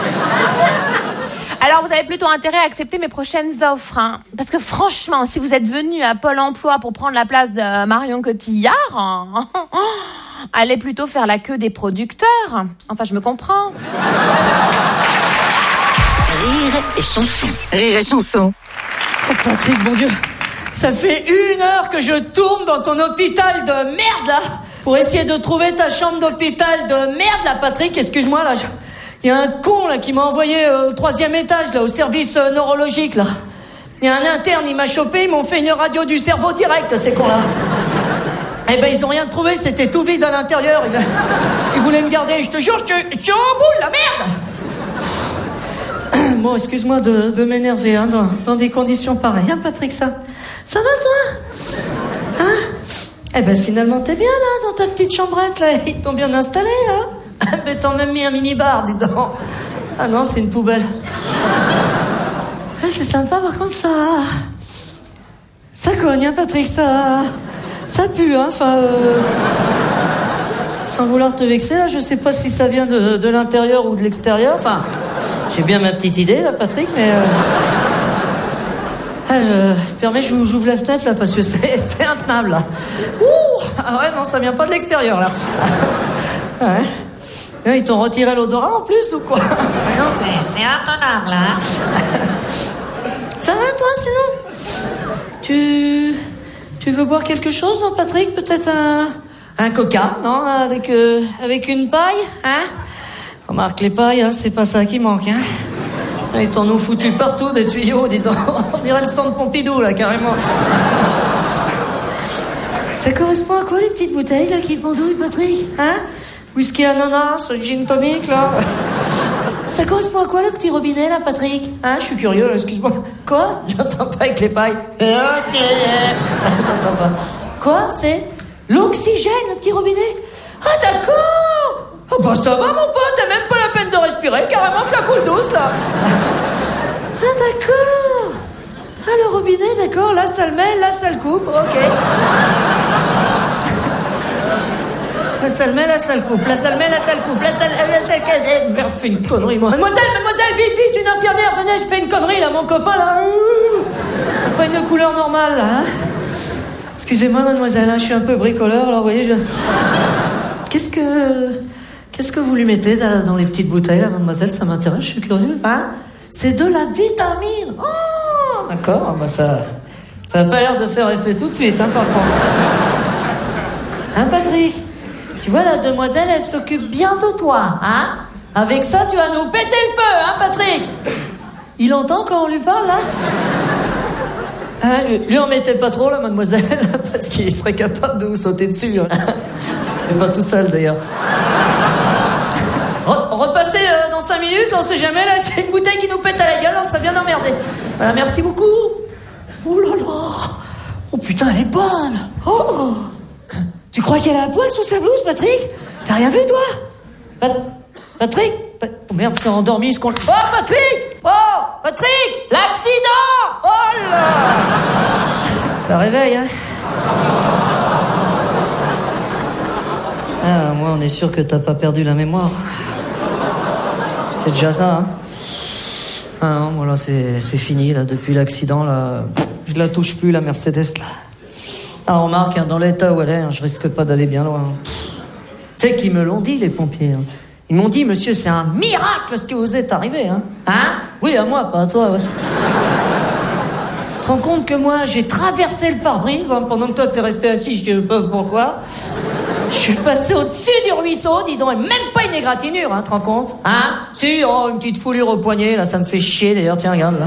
Alors, vous avez plutôt intérêt à accepter mes prochaines offres. Hein. Parce que franchement, si vous êtes venu à Pôle emploi pour prendre la place de Marion Cotillard, allez plutôt faire la queue des producteurs. Enfin, je me comprends. Rire et chanson. Rire et chanson. Oh, Patrick, mon Dieu, ça fait 1 heure que je tourne dans ton hôpital de merde, là, pour essayer de trouver ta chambre d'hôpital de merde, là, Patrick, excuse-moi, là. Il y a un con, là, qui m'a envoyé au 3e étage, là, au service neurologique, là. Il y a un interne, il m'a chopé, ils m'ont fait une radio du cerveau direct, ces cons-là. Eh ben, ils ont rien trouvé, c'était tout vide à l'intérieur. Ils voulaient me garder, je te jure, je suis en boule, la merde. Bon, excuse-moi de m'énerver, hein, dans des conditions pareilles, hein, Patrick, ça va, toi? Hein? Eh ben, finalement, t'es bien, là, dans ta petite chambrette, là, ils t'ont bien installé, hein? Mais t'en même mis un mini-bar, dis donc. Ah non, c'est une poubelle. Ah, c'est sympa, par contre, ça cogne, hein, Patrick, ça pue, hein, enfin, sans vouloir te vexer, là, je sais pas si ça vient de l'intérieur ou de l'extérieur, enfin... J'ai bien ma petite idée, là, Patrick, mais... permets, j'ouvre la fenêtre, là, parce que c'est intenable, là. Ouh! Ah ouais, non, ça vient pas de l'extérieur, là. Ouais. Ils t'ont retiré l'odorat, en plus, ou quoi? Non, c'est intenable, là. Ça va, toi, sinon? Tu veux boire quelque chose, non, Patrick? Peut-être un coca, non? Avec une paille, hein? Remarque, les pailles, hein, c'est pas ça qui manque, hein. Ils t'en ont foutu partout, des tuyaux, dis donc. On dirait le centre Pompidou, là, carrément. Ça correspond à quoi, les petites bouteilles, là, qui pendouillent, Patrick? Hein? Whisky ananas, gin tonic, là. Ça correspond à quoi, le petit robinet, là, Patrick? Hein? Je suis curieux, là, excuse-moi. Quoi? J'entends pas avec les pailles. Ok. J'entends pas. Quoi? C'est l'oxygène, le petit robinet? Ah, d'accord! Oh bah ça va, mon pote, t'as même pas la peine de respirer, carrément je la coule douce, là. Ah, d'accord. Ah, le robinet, d'accord, là ça le met, là ça le coupe, ok. Là ça le met, là ça le coupe, là ça le met, là ça le coupe, là ça le... Merde, fais une connerie, moi. Mademoiselle, vite, une infirmière, venez, je fais une connerie, là, mon copain, là. Pas une couleur normale, là, hein. Excusez-moi, mademoiselle, hein, je suis un peu bricoleur, alors, vous voyez, Qu'est-ce que vous lui mettez dans les petites bouteilles, là, mademoiselle? Ça m'intéresse, je suis curieux. Hein? C'est de la vitamine. Oh, d'accord. Bah ça a pas l'air de faire effet tout de suite, hein, par contre. Hein, Patrick? Tu vois, la demoiselle, elle s'occupe bien de toi, hein? Avec ça, tu vas nous péter le feu, hein, Patrick? Il entend quand on lui parle, là? Hein, lui en mettez pas trop, là, mademoiselle, parce qu'il serait capable de vous sauter dessus. Hein. Mais pas tout seul, d'ailleurs. Repassez dans 5 minutes, on sait jamais, là, c'est une bouteille qui nous pète à la gueule, on serait bien emmerdé. Voilà, merci beaucoup. Oh là là. Oh putain, elle est bonne. Oh. Tu crois qu'elle a un poil sous sa blouse, Patrick? T'as rien vu, toi? Patrick? Oh merde, c'est endormi, ce qu'on... Oh, Patrick! Oh, Patrick! L'accident! Oh là! Ça réveille, hein? Ah, moi, on est sûr que t'as pas perdu la mémoire. C'est déjà ça, hein. Ah non, moi, là, c'est fini, là, depuis l'accident, là. Je la touche plus, la Mercedes, là. Ah, remarque, hein, dans l'état où elle est, hein, je risque pas d'aller bien loin. Tu sais qu'ils me l'ont dit, les pompiers, hein. Ils m'ont dit, monsieur, c'est un miracle ce qui vous est arrivé, hein. Hein? Oui, à moi, pas à toi, ouais. Tu te rends compte que moi, j'ai traversé le pare-brise, hein, pendant que toi, t'es resté assis, je sais pas pourquoi. Je suis passé au-dessus du ruisseau, dis donc, et même pas une égratignure, hein, tu te rends compte? Hein? Si, oh, une petite foulure au poignet, là, ça me fait chier, d'ailleurs, tiens, regarde, là.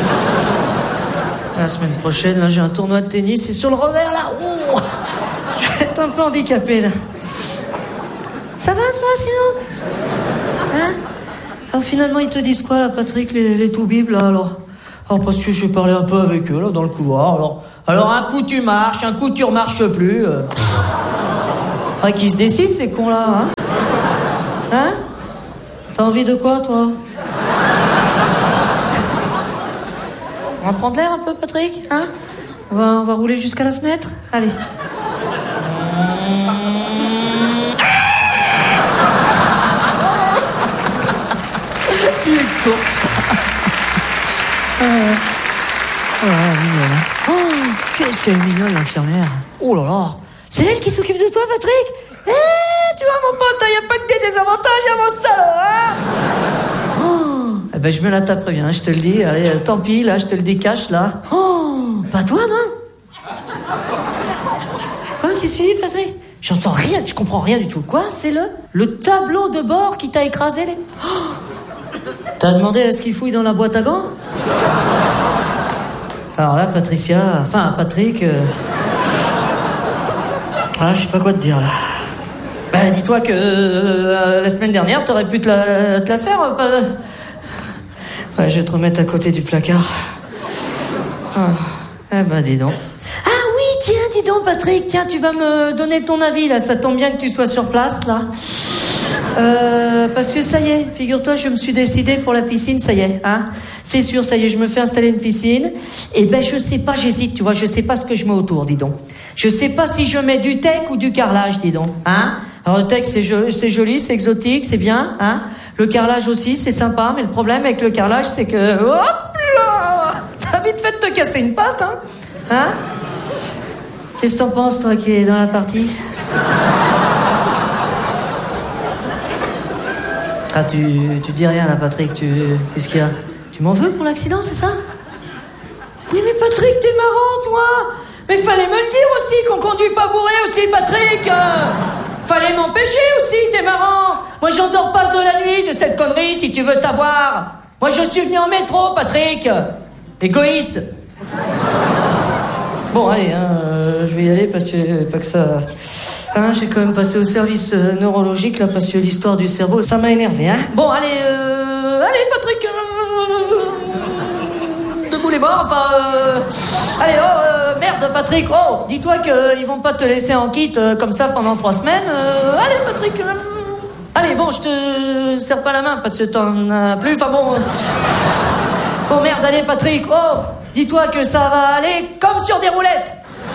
La semaine prochaine, là, j'ai un tournoi de tennis, et sur le revers, là, ouh, je vais être un peu handicapé, là. Ça va, toi, sinon? Hein? Alors finalement, ils te disent quoi, là, Patrick, les toubibs, là, alors parce que je parlais un peu avec eux, là, dans le couloir. Alors un coup tu marches, un coup tu remarches plus. Qui se décide, ces cons-là, hein? Hein? T'as envie de quoi, toi? On va prendre l'air un peu, Patrick, hein? On va rouler jusqu'à la fenêtre? Allez. Il est court, ça. Oh, qu'est-ce qu'elle est mignonne, l'infirmière. Oh là là. C'est elle qui s'occupe de toi, Patrick? Tu vois, mon pote, y a pas que des désavantages à mon salaud, hein? Oh, je me la taperai bien, je te le dis. Allez, tant pis, là, je te le décache, là. Oh, pas toi, non? Quoi, qu'est-ce que tu dis, Patrick? J'entends rien, je comprends rien du tout. Quoi, c'est le tableau de bord qui t'a écrasé les... Oh, t'as demandé à ce qu'il fouille dans la boîte à gants? Alors là, Patrick, je sais pas quoi te dire, là. Dis-toi que la semaine dernière, t'aurais pu te la faire. Ouais, je vais te remettre à côté du placard. Dis donc. Ah oui, tiens, dis donc, Patrick, tiens, tu vas me donner ton avis, là. Ça tombe bien que tu sois sur place, là. Parce que ça y est, figure-toi, je me suis décidé pour la piscine, ça y est, hein. C'est sûr, ça y est, je me fais installer une piscine. Et je sais pas, j'hésite, tu vois, je sais pas ce que je mets autour, dis donc. Je sais pas si je mets du teck ou du carrelage, dis donc, hein. Alors le teck, c'est joli, c'est exotique, c'est bien, hein. Le carrelage aussi, c'est sympa, mais le problème avec le carrelage, c'est que, hop là, t'as vite fait de te casser une patte, hein. Qu'est-ce que t'en penses, toi, qui es dans la partie? Ah, tu dis rien, là, Patrick, qu'est-ce qu'il y a? Tu m'en veux pour l'accident, c'est ça? Oui, mais Patrick, t'es marrant, toi! Mais fallait me le dire aussi, qu'on conduit pas bourré aussi, Patrick! Fallait m'empêcher aussi, t'es marrant! Moi, j'en dors pas de la nuit de cette connerie, si tu veux savoir! Moi, je suis venu en métro, Patrick! Égoïste! Bon, allez, je vais y aller parce que pas que ça... j'ai quand même passé au service neurologique, là, parce que l'histoire du cerveau, ça m'a énervé, hein. Bon, allez, Patrick, debout les bords, allez, merde, Patrick, dis-toi qu'ils vont pas te laisser en kit comme ça pendant 3 semaines. Allez, Patrick, allez, bon, je te serre pas la main parce que t'en as plus, bon, merde, allez, Patrick, dis-toi que ça va aller comme sur des roulettes.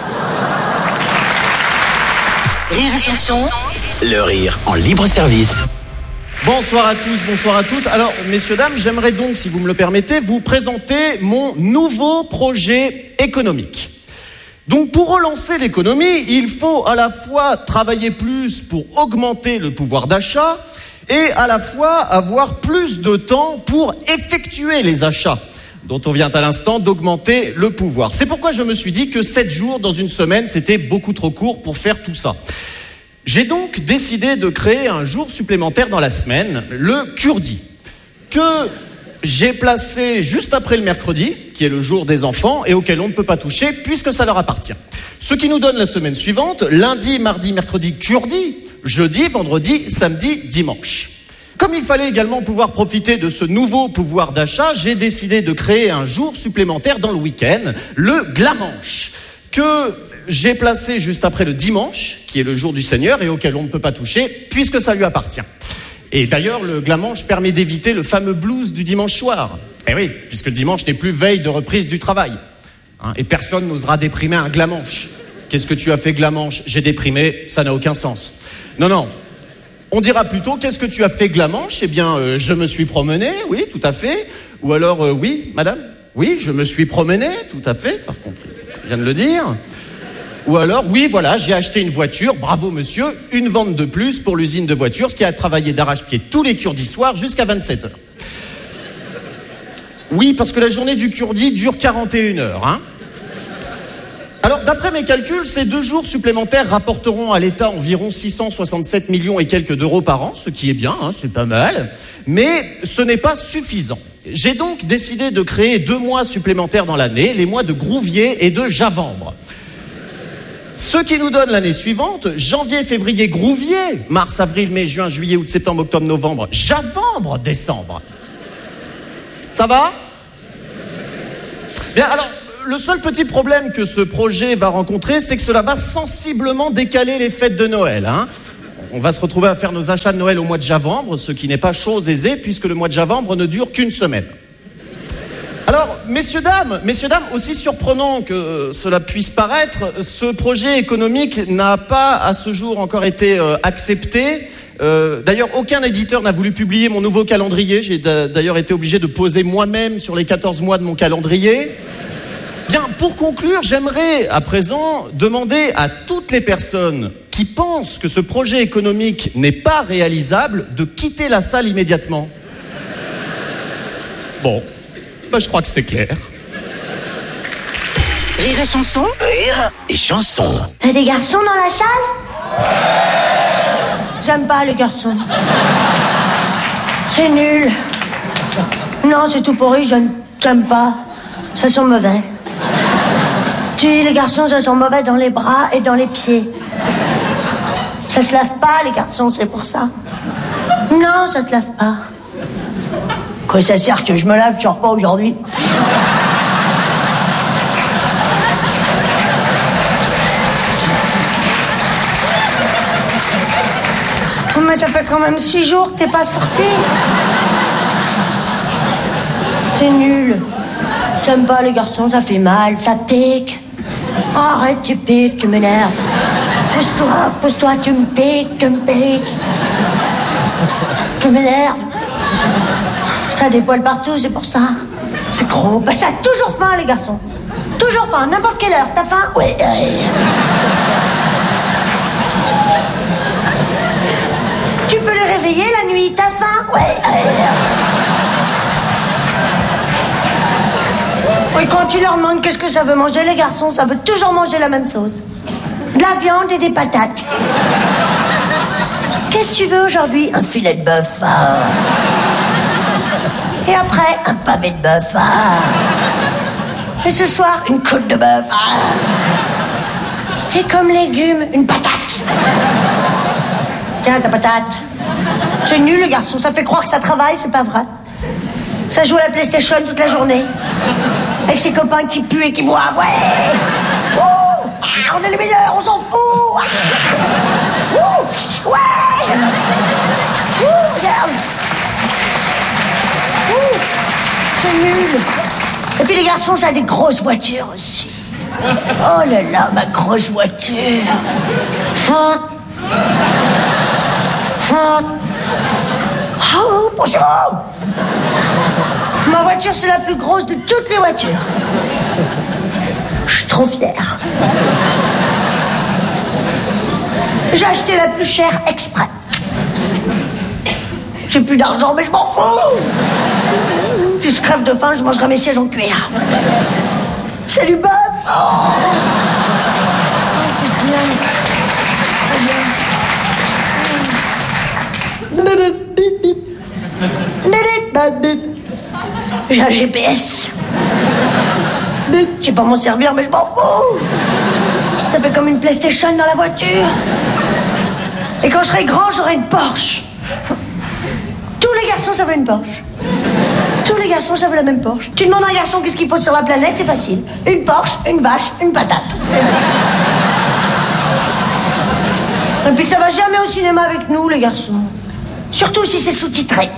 Rire et chanson. Le rire en libre service. Bonsoir à tous, bonsoir à toutes. Alors, messieurs, dames, j'aimerais donc, si vous me le permettez, vous présenter mon nouveau projet économique. Donc, pour relancer l'économie, il faut à la fois travailler plus pour augmenter le pouvoir d'achat et à la fois avoir plus de temps pour effectuer les achats, dont on vient à l'instant d'augmenter le pouvoir. C'est pourquoi je me suis dit que 7 jours dans une semaine, c'était beaucoup trop court pour faire tout ça. J'ai donc décidé de créer un jour supplémentaire dans la semaine, le Kurdi, que j'ai placé juste après le mercredi, qui est le jour des enfants, et auquel on ne peut pas toucher puisque ça leur appartient. Ce qui nous donne la semaine suivante, lundi, mardi, mercredi, Kurdi, jeudi, vendredi, samedi, dimanche. Comme il fallait également pouvoir profiter de ce nouveau pouvoir d'achat, j'ai décidé de créer un jour supplémentaire dans le week-end, le Glamanche, que j'ai placé juste après le dimanche, qui est le jour du Seigneur et auquel on ne peut pas toucher, puisque ça lui appartient. Et d'ailleurs, le Glamanche permet d'éviter le fameux blues du dimanche soir. Eh oui, puisque le dimanche n'est plus veille de reprise du travail. Et personne n'osera déprimer un Glamanche. Qu'est-ce que tu as fait, Glamanche? J'ai déprimé, ça n'a aucun sens. Non. On dira plutôt, qu'est-ce que tu as fait, Glamanche? Eh bien, je me suis promené, oui, tout à fait. Ou alors, oui, madame? Oui, je me suis promené, tout à fait. Par contre, je viens de le dire. Ou alors, oui, voilà, j'ai acheté une voiture, bravo monsieur, une vente de plus pour l'usine de voitures, ce qui a travaillé d'arrache-pied tous les kurdis soirs jusqu'à 27h. Oui, parce que la journée du kurdi dure 41 heures, hein. Alors, d'après mes calculs, ces 2 jours supplémentaires rapporteront à l'État environ 667 millions et quelques d'euros par an, ce qui est bien, hein, c'est pas mal, mais ce n'est pas suffisant. J'ai donc décidé de créer 2 mois supplémentaires dans l'année, les mois de Grouvier et de Javambre. Ce qui nous donne l'année suivante, janvier, février, Grouvier, mars, avril, mai, juin, juillet, août, septembre, octobre, novembre, Javembre, décembre. Ça va? Bien, alors, le seul petit problème que ce projet va rencontrer, c'est que cela va sensiblement décaler les fêtes de Noël, hein. On va se retrouver à faire nos achats de Noël au mois de Javembre, ce qui n'est pas chose aisée, puisque le mois de Javembre ne dure qu'une semaine. Alors, messieurs, dames, aussi surprenant que cela puisse paraître, ce projet économique n'a pas, à ce jour, encore été accepté. D'ailleurs, aucun éditeur n'a voulu publier mon nouveau calendrier. J'ai d'ailleurs été obligé de poser moi-même sur les 14 mois de mon calendrier. Bien, pour conclure, j'aimerais à présent demander à toutes les personnes qui pensent que ce projet économique n'est pas réalisable de quitter la salle immédiatement. Bon. Je crois que c'est clair. Rire et chanson. Rire et chanson. Il y a des garçons dans la salle? J'aime pas les garçons. C'est nul. Non, c'est tout pourri, j'aime pas. Ça sent mauvais. Les garçons, ça sent mauvais dans les bras et dans les pieds. Ça se lave pas, les garçons, c'est pour ça. Non, ça se lave pas. Quoi ça sert que je me lave, tu sors pas aujourd'hui? Mais ça fait quand même 6 jours que t'es pas sorti. C'est nul. J'aime pas les garçons, ça fait mal, ça pique. Oh, arrête, tu piques, tu m'énerves. Pousse-toi, tu me piques. Tu m'énerves. Ça a des poils partout, c'est pour ça. C'est gros. Ça a toujours faim, les garçons. Toujours faim, n'importe quelle heure. T'as faim? Oui. Tu peux les réveiller la nuit. T'as faim? Oui. Et quand tu leur demandes qu'est-ce que ça veut manger, les garçons, ça veut toujours manger la même chose. De la viande et des patates. Qu'est-ce que tu veux aujourd'hui? Un filet de bœuf. Et après, un pavé de bœuf. Et ce soir, une côte de bœuf. Et comme légumes, une patate. Tiens, ta patate. C'est nul, le garçon. Ça fait croire que ça travaille, c'est pas vrai. Ça joue à la PlayStation toute la journée. Avec ses copains qui puent et qui boivent. Ouais. Oh, on est les meilleurs, on s'en fout. Ouais. Regarde. C'est nul. Et puis les garçons, ça a des grosses voitures aussi. Oh là là, ma grosse voiture. Oh, bonjour. Ma voiture, c'est la plus grosse de toutes les voitures. Je suis trop fière. J'ai acheté la plus chère exprès. J'ai plus d'argent, mais je m'en fous. Si je crève de faim, je mangerai mes sièges en cuir. C'est du bœuf. Oh, c'est bien. Très bien. J'ai un GPS. Je sais pas m'en servir, mais je m'en fous. Ça fait comme une PlayStation dans la voiture. Et quand je serai grand, j'aurai une Porsche. Tous les garçons, ça veut une Porsche. Tous les garçons, ça veut la même Porsche. Tu demandes à un garçon qu'est-ce qu'il faut sur la planète, c'est facile. Une Porsche, une vache, une patate. Et puis ça va jamais au cinéma avec nous, les garçons. Surtout si c'est sous-titré.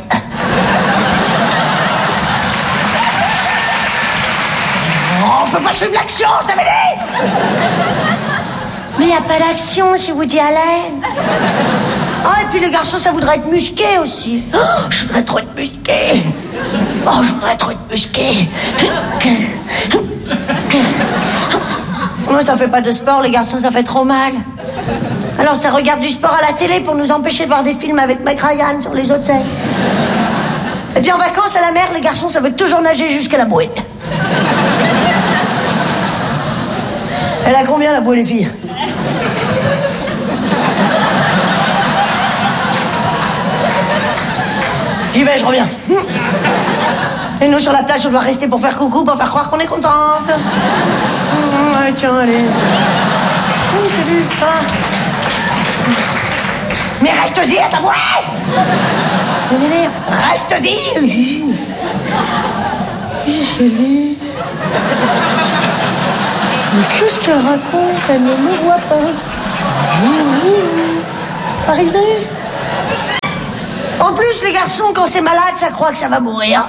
On peut pas suivre l'action, je t'avais dit. Mais y a pas d'action si Woody Allen. Ah, et puis les garçons, ça voudrait être musqué aussi. Oh, je voudrais trop être musqué. Oh, je voudrais trop être musqué. Moi, ça fait pas de sport, les garçons, ça fait trop mal. Alors, ça regarde du sport à la télé pour nous empêcher de voir des films avec Meg Ryan sur les autres scènes. Et puis en vacances à la mer, les garçons, ça veut toujours nager jusqu'à la bouée. Elle a combien la bouée, les filles? J'y vais, je reviens. Et nous, sur la plage, on doit rester pour faire coucou, pour faire croire qu'on est contente. Ouais, tiens, allez. Oui, je t'ai vu, ça va. Mais reste-y à ta boîte. Reste-y. Qu'est-ce qu'elle dit? Mais qu'est-ce qu'elle raconte? Elle ne me voit pas. Arrivé. En plus, les garçons, quand c'est malade, ça croit que ça va mourir.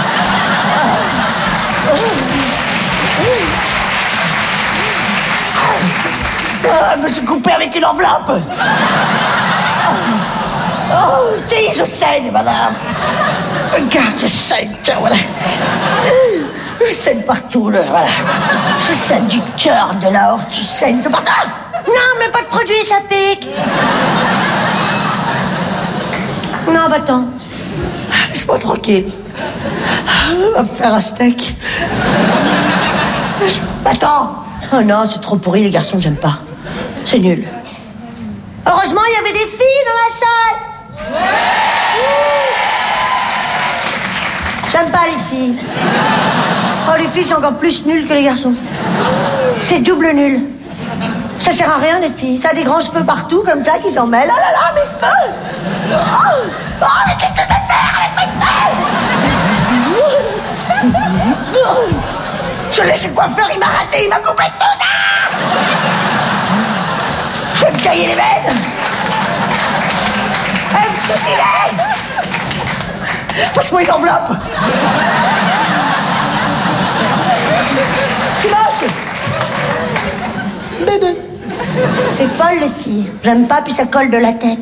Je me suis coupé avec une enveloppe. Oh, si, je saigne, madame. Regarde, je saigne, tiens, voilà. Je saigne partout, là, voilà. Je saigne du cœur, de la horte, je saigne de partout. Non, mais pas de produit, ça pique. Non, va-t'en. Laisse-moi tranquille. Va me faire un steak. Va-t'en. Oh non, c'est trop pourri, les garçons, j'aime pas. C'est nul. Heureusement, il y avait des filles dans la salle. J'aime pas les filles. Oh, les filles sont encore plus nulles que les garçons. C'est double nul. Ça sert à rien, les filles. Ça a des grands cheveux partout, comme ça, qui s'en mêlent. Oh là là, mes cheveux. Oh, mais qu'est-ce que je vais faire avec mes cheveux? Je laisse le coiffeur, il m'a raté, il m'a coupé tout ça. Je vais me tailler les veines. Elle me suicider. Passe-moi une enveloppe. Tu lâches. Bébé. C'est folle, les filles. J'aime pas, puis ça colle de la tête.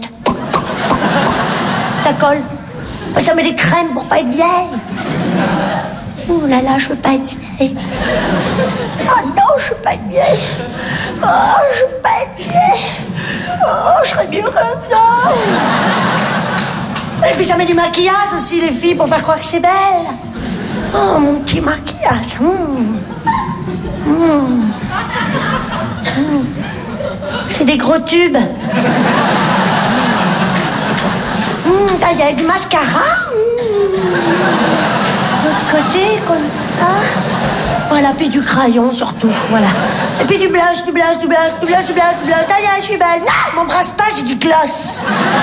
Ça colle. Ça met des crèmes pour pas être vieille. Oh là là, je veux pas être vieille. Oh non, je veux pas être vieille. Oh, je veux pas être vieille. Oh, je serais mieux maintenant. Et puis ça met du maquillage aussi, les filles, pour faire croire que c'est belle. Oh, mon petit maquillage. C'est des gros tubes. Il y a du mascara. De l'autre côté, comme ça. Voilà, puis du crayon surtout, voilà. Et puis du blush. Ça y est, je suis belle. Non, m'embrasse pas, j'ai du gloss.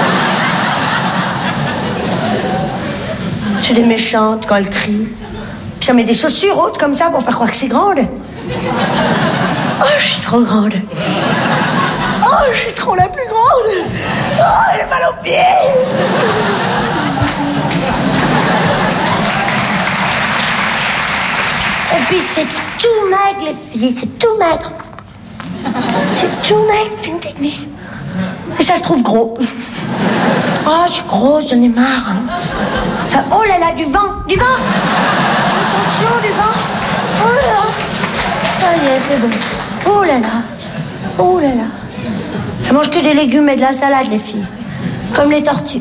C'est des méchantes quand elles crient. Puis ça met des chaussures hautes comme ça pour faire croire que c'est grande. Oh, je suis trop grande. Oh, je suis trop la plus grande. Oh, j'ai mal aux pieds. Et puis c'est tout maigre, les filles, c'est tout maigre. C'est tout maigre, une technique. Et ça se trouve gros. Oh, je suis grosse, j'en ai marre. Hein. Ça, oh là là, du vent. Attention, du vent. Oh là là. Ça y est, c'est bon. Oh là là. Ça mange que des légumes et de la salade, les filles. Comme les tortues.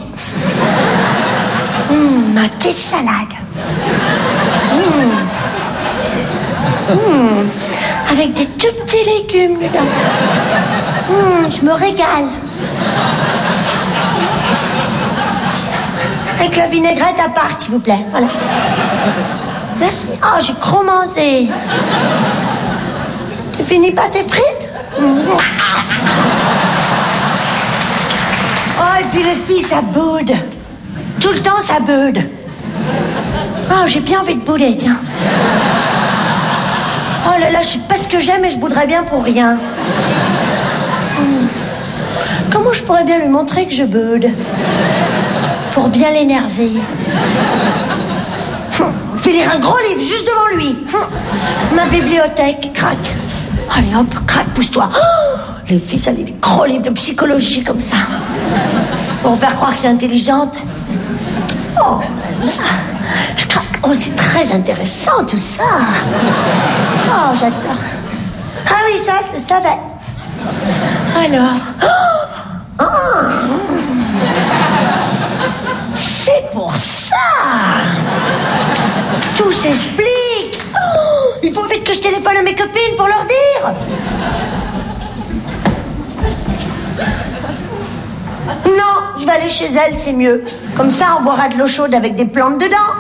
Ma petite salade. Avec des tout petits légumes dedans. Je me régale. Avec la vinaigrette à part, s'il vous plaît. Voilà. Merci. Oh, j'ai trop mangé. Tu finis pas tes frites? Oh, et puis les filles, ça boude. Tout le temps, ça boude. Oh, j'ai bien envie de bouder, tiens. Oh là là, je sais pas ce que j'aime et je bouderais bien pour rien. Comment je pourrais bien lui montrer que je boude? Pour bien l'énerver. Je vais lire un gros livre juste devant lui. Ma bibliothèque, crac. Allez hop, crac, pousse-toi. Oh, les filles, ça lit des gros livres de psychologie comme ça. Pour faire croire que c'est intelligente. Oh là là. Je craque. Oh, c'est très intéressant tout ça. Oh, j'adore. Ah oui, ça, je le savais. Alors. Oh. C'est pour ça. Tout s'explique. Oh, il faut vite que je téléphone à mes copines pour leur dire. Non, je vais aller chez elle, c'est mieux. Comme ça, on boira de l'eau chaude avec des plantes dedans.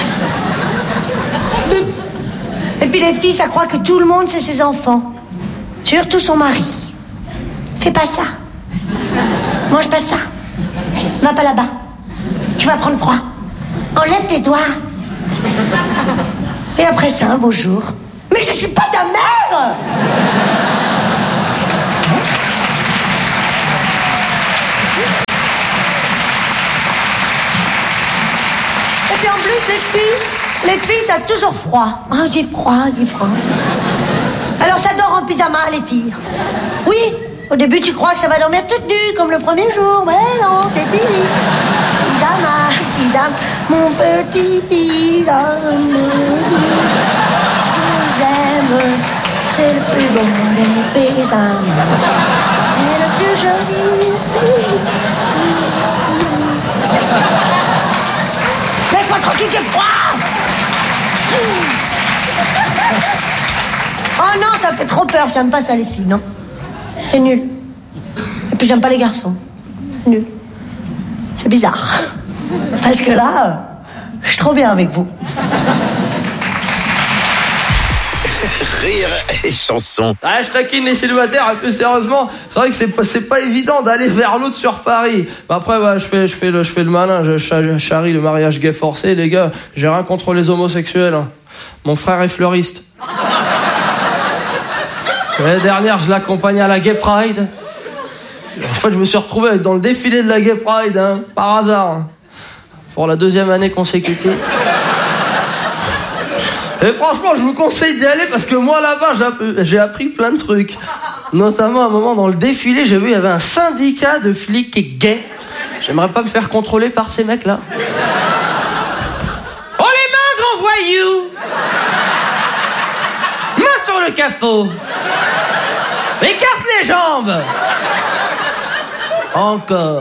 Et puis les filles, ça croit que tout le monde, c'est ses enfants. Surtout son mari. Fais pas ça. Mange pas ça. Va pas là-bas. Tu vas prendre froid. Enlève tes doigts. Et après ça, un beau jour. Mais je suis pas ta mère! Et puis en plus, les filles, ça a toujours froid. Ah, j'ai froid. Alors ça dort en pyjama, les filles. Oui, au début, tu crois que ça va dormir toute nue, comme le premier jour. Mais non, t'es fini. Pyjama, mon petit pyjama. J'aime, c'est le plus beau des pyjamas. Et le plus joli. Laisse-moi tranquille, j'ai froid. Oh non, ça me fait trop peur, j'aime pas ça les filles, non. C'est nul. Et puis j'aime pas les garçons. Nul. C'est bizarre. Parce que là, je suis trop bien avec vous. Rire et chanson. Ah, je taquine les célibataires, et plus sérieusement, c'est vrai que c'est pas évident d'aller vers l'autre sur Paris. Après, ouais, je fais le malin, je charrie le mariage gay forcé, les gars. J'ai rien contre les homosexuels. Hein. Mon frère est fleuriste. L'année dernière, je l'accompagnais à la Gay Pride. En fait, je me suis retrouvé dans le défilé de la Gay Pride, hein, par hasard, hein, pour la 2e année consécutive. Et franchement, je vous conseille d'y aller parce que moi, là-bas, j'ai appris plein de trucs. Notamment, à un moment, dans le défilé, j'ai vu, il y avait un syndicat de flics gays. J'aimerais pas me faire contrôler par ces mecs-là. Oh, les mains, grand voyou! Main sur le capot! Écarte les jambes! Encore!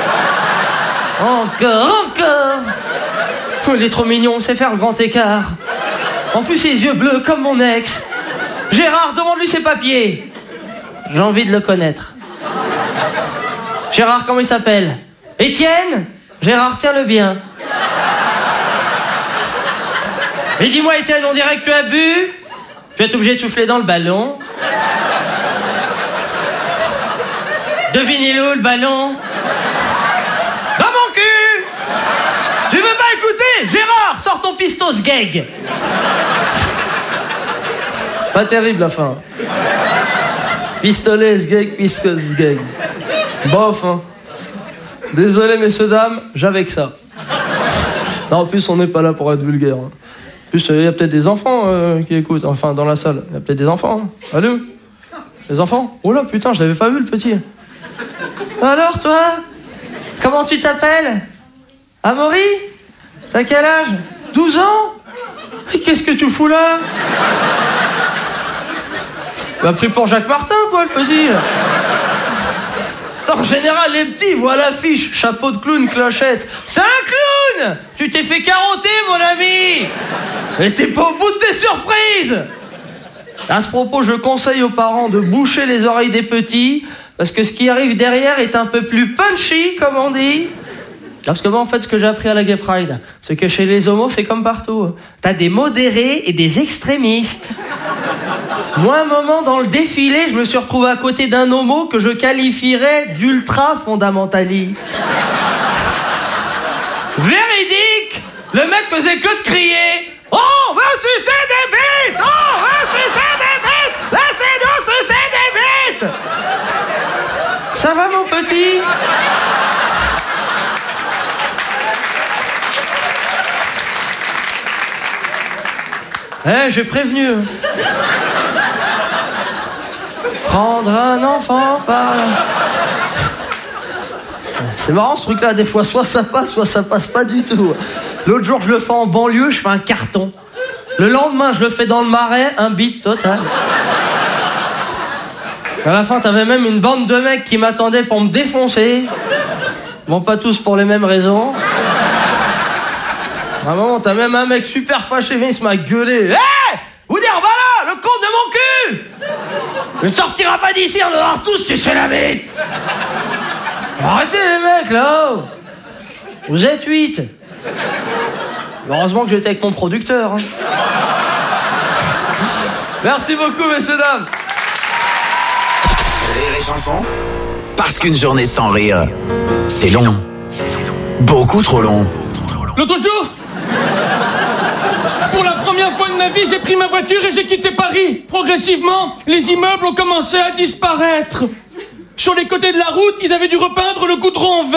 Il est trop mignon, on sait faire le grand écart. En plus, ses yeux bleus comme mon ex. Gérard, demande-lui ses papiers. J'ai envie de le connaître. Gérard, comment il s'appelle? Étienne? Gérard, tiens-le bien. Et dis-moi, Étienne, on dirait que tu as bu? Tu vas être obligé de souffler dans le ballon. Devinez-le où, le ballon? Dans mon cul! Tu veux pas écouter? Gérard, sors ton pistos gag. Pas terrible la fin. Pistolet, gag, pistos gag. Bof, hein. Désolé, messieurs, dames, j'avais que ça. Non, en plus, on n'est pas là pour être vulgaire. Hein. En plus, il y a peut-être des enfants qui écoutent, enfin, dans la salle. Il y a peut-être des enfants. Hein. Allô? Les enfants? Oh là, putain, je l'avais pas vu, le petit. Alors, toi? Comment tu t'appelles? Amaury? T'as quel âge? 12 ans? Qu'est-ce que tu fous là? Tu m'as pris pour Jacques Martin, quoi, le petit. En général, les petits voient l'affiche, chapeau de clown, clochette. C'est un clown! Tu t'es fait carotter, mon ami! Mais t'es pas au bout de tes surprises! À ce propos, je conseille aux parents de boucher les oreilles des petits, parce que ce qui arrive derrière est un peu plus punchy, comme on dit. Parce que moi, en fait, ce que j'ai appris à la Gay Pride, c'est que chez les homos, c'est comme partout. T'as des modérés et des extrémistes. Moi, un moment, dans le défilé, je me suis retrouvé à côté d'un homo que je qualifierais d'ultra-fondamentaliste. Véridique! Le mec faisait que de crier « On va sucer des bites! On va sucer des bites! Laissez-nous sucer des bites !» Ça va, mon petit? J'ai prévenu. Prendre un enfant par... C'est marrant ce truc-là, des fois, soit ça passe pas du tout. L'autre jour, je le fais en banlieue, je fais un carton. Le lendemain, je le fais dans le Marais, un beat total. À la fin, t'avais même une bande de mecs qui m'attendaient pour me défoncer. Bon, pas tous pour les mêmes raisons. À un moment, t'as même un mec super fâché, il se m'a gueulé. Hé! Vous dire, voilà, le compte de mon cul! Tu ne sortiras pas d'ici, on va voir tous sucer la bite! Arrêtez les mecs, là! Vous êtes 8. Heureusement que j'étais avec mon producteur. Hein. Merci beaucoup, messieurs, dames. et Chanson. Parce qu'une journée sans rire, c'est long. Beaucoup trop long. L'autre jour, pour la première fois de ma vie, j'ai pris ma voiture et j'ai quitté Paris. Progressivement, les immeubles ont commencé à disparaître. Sur les côtés de la route, ils avaient dû repeindre le goudron en vert.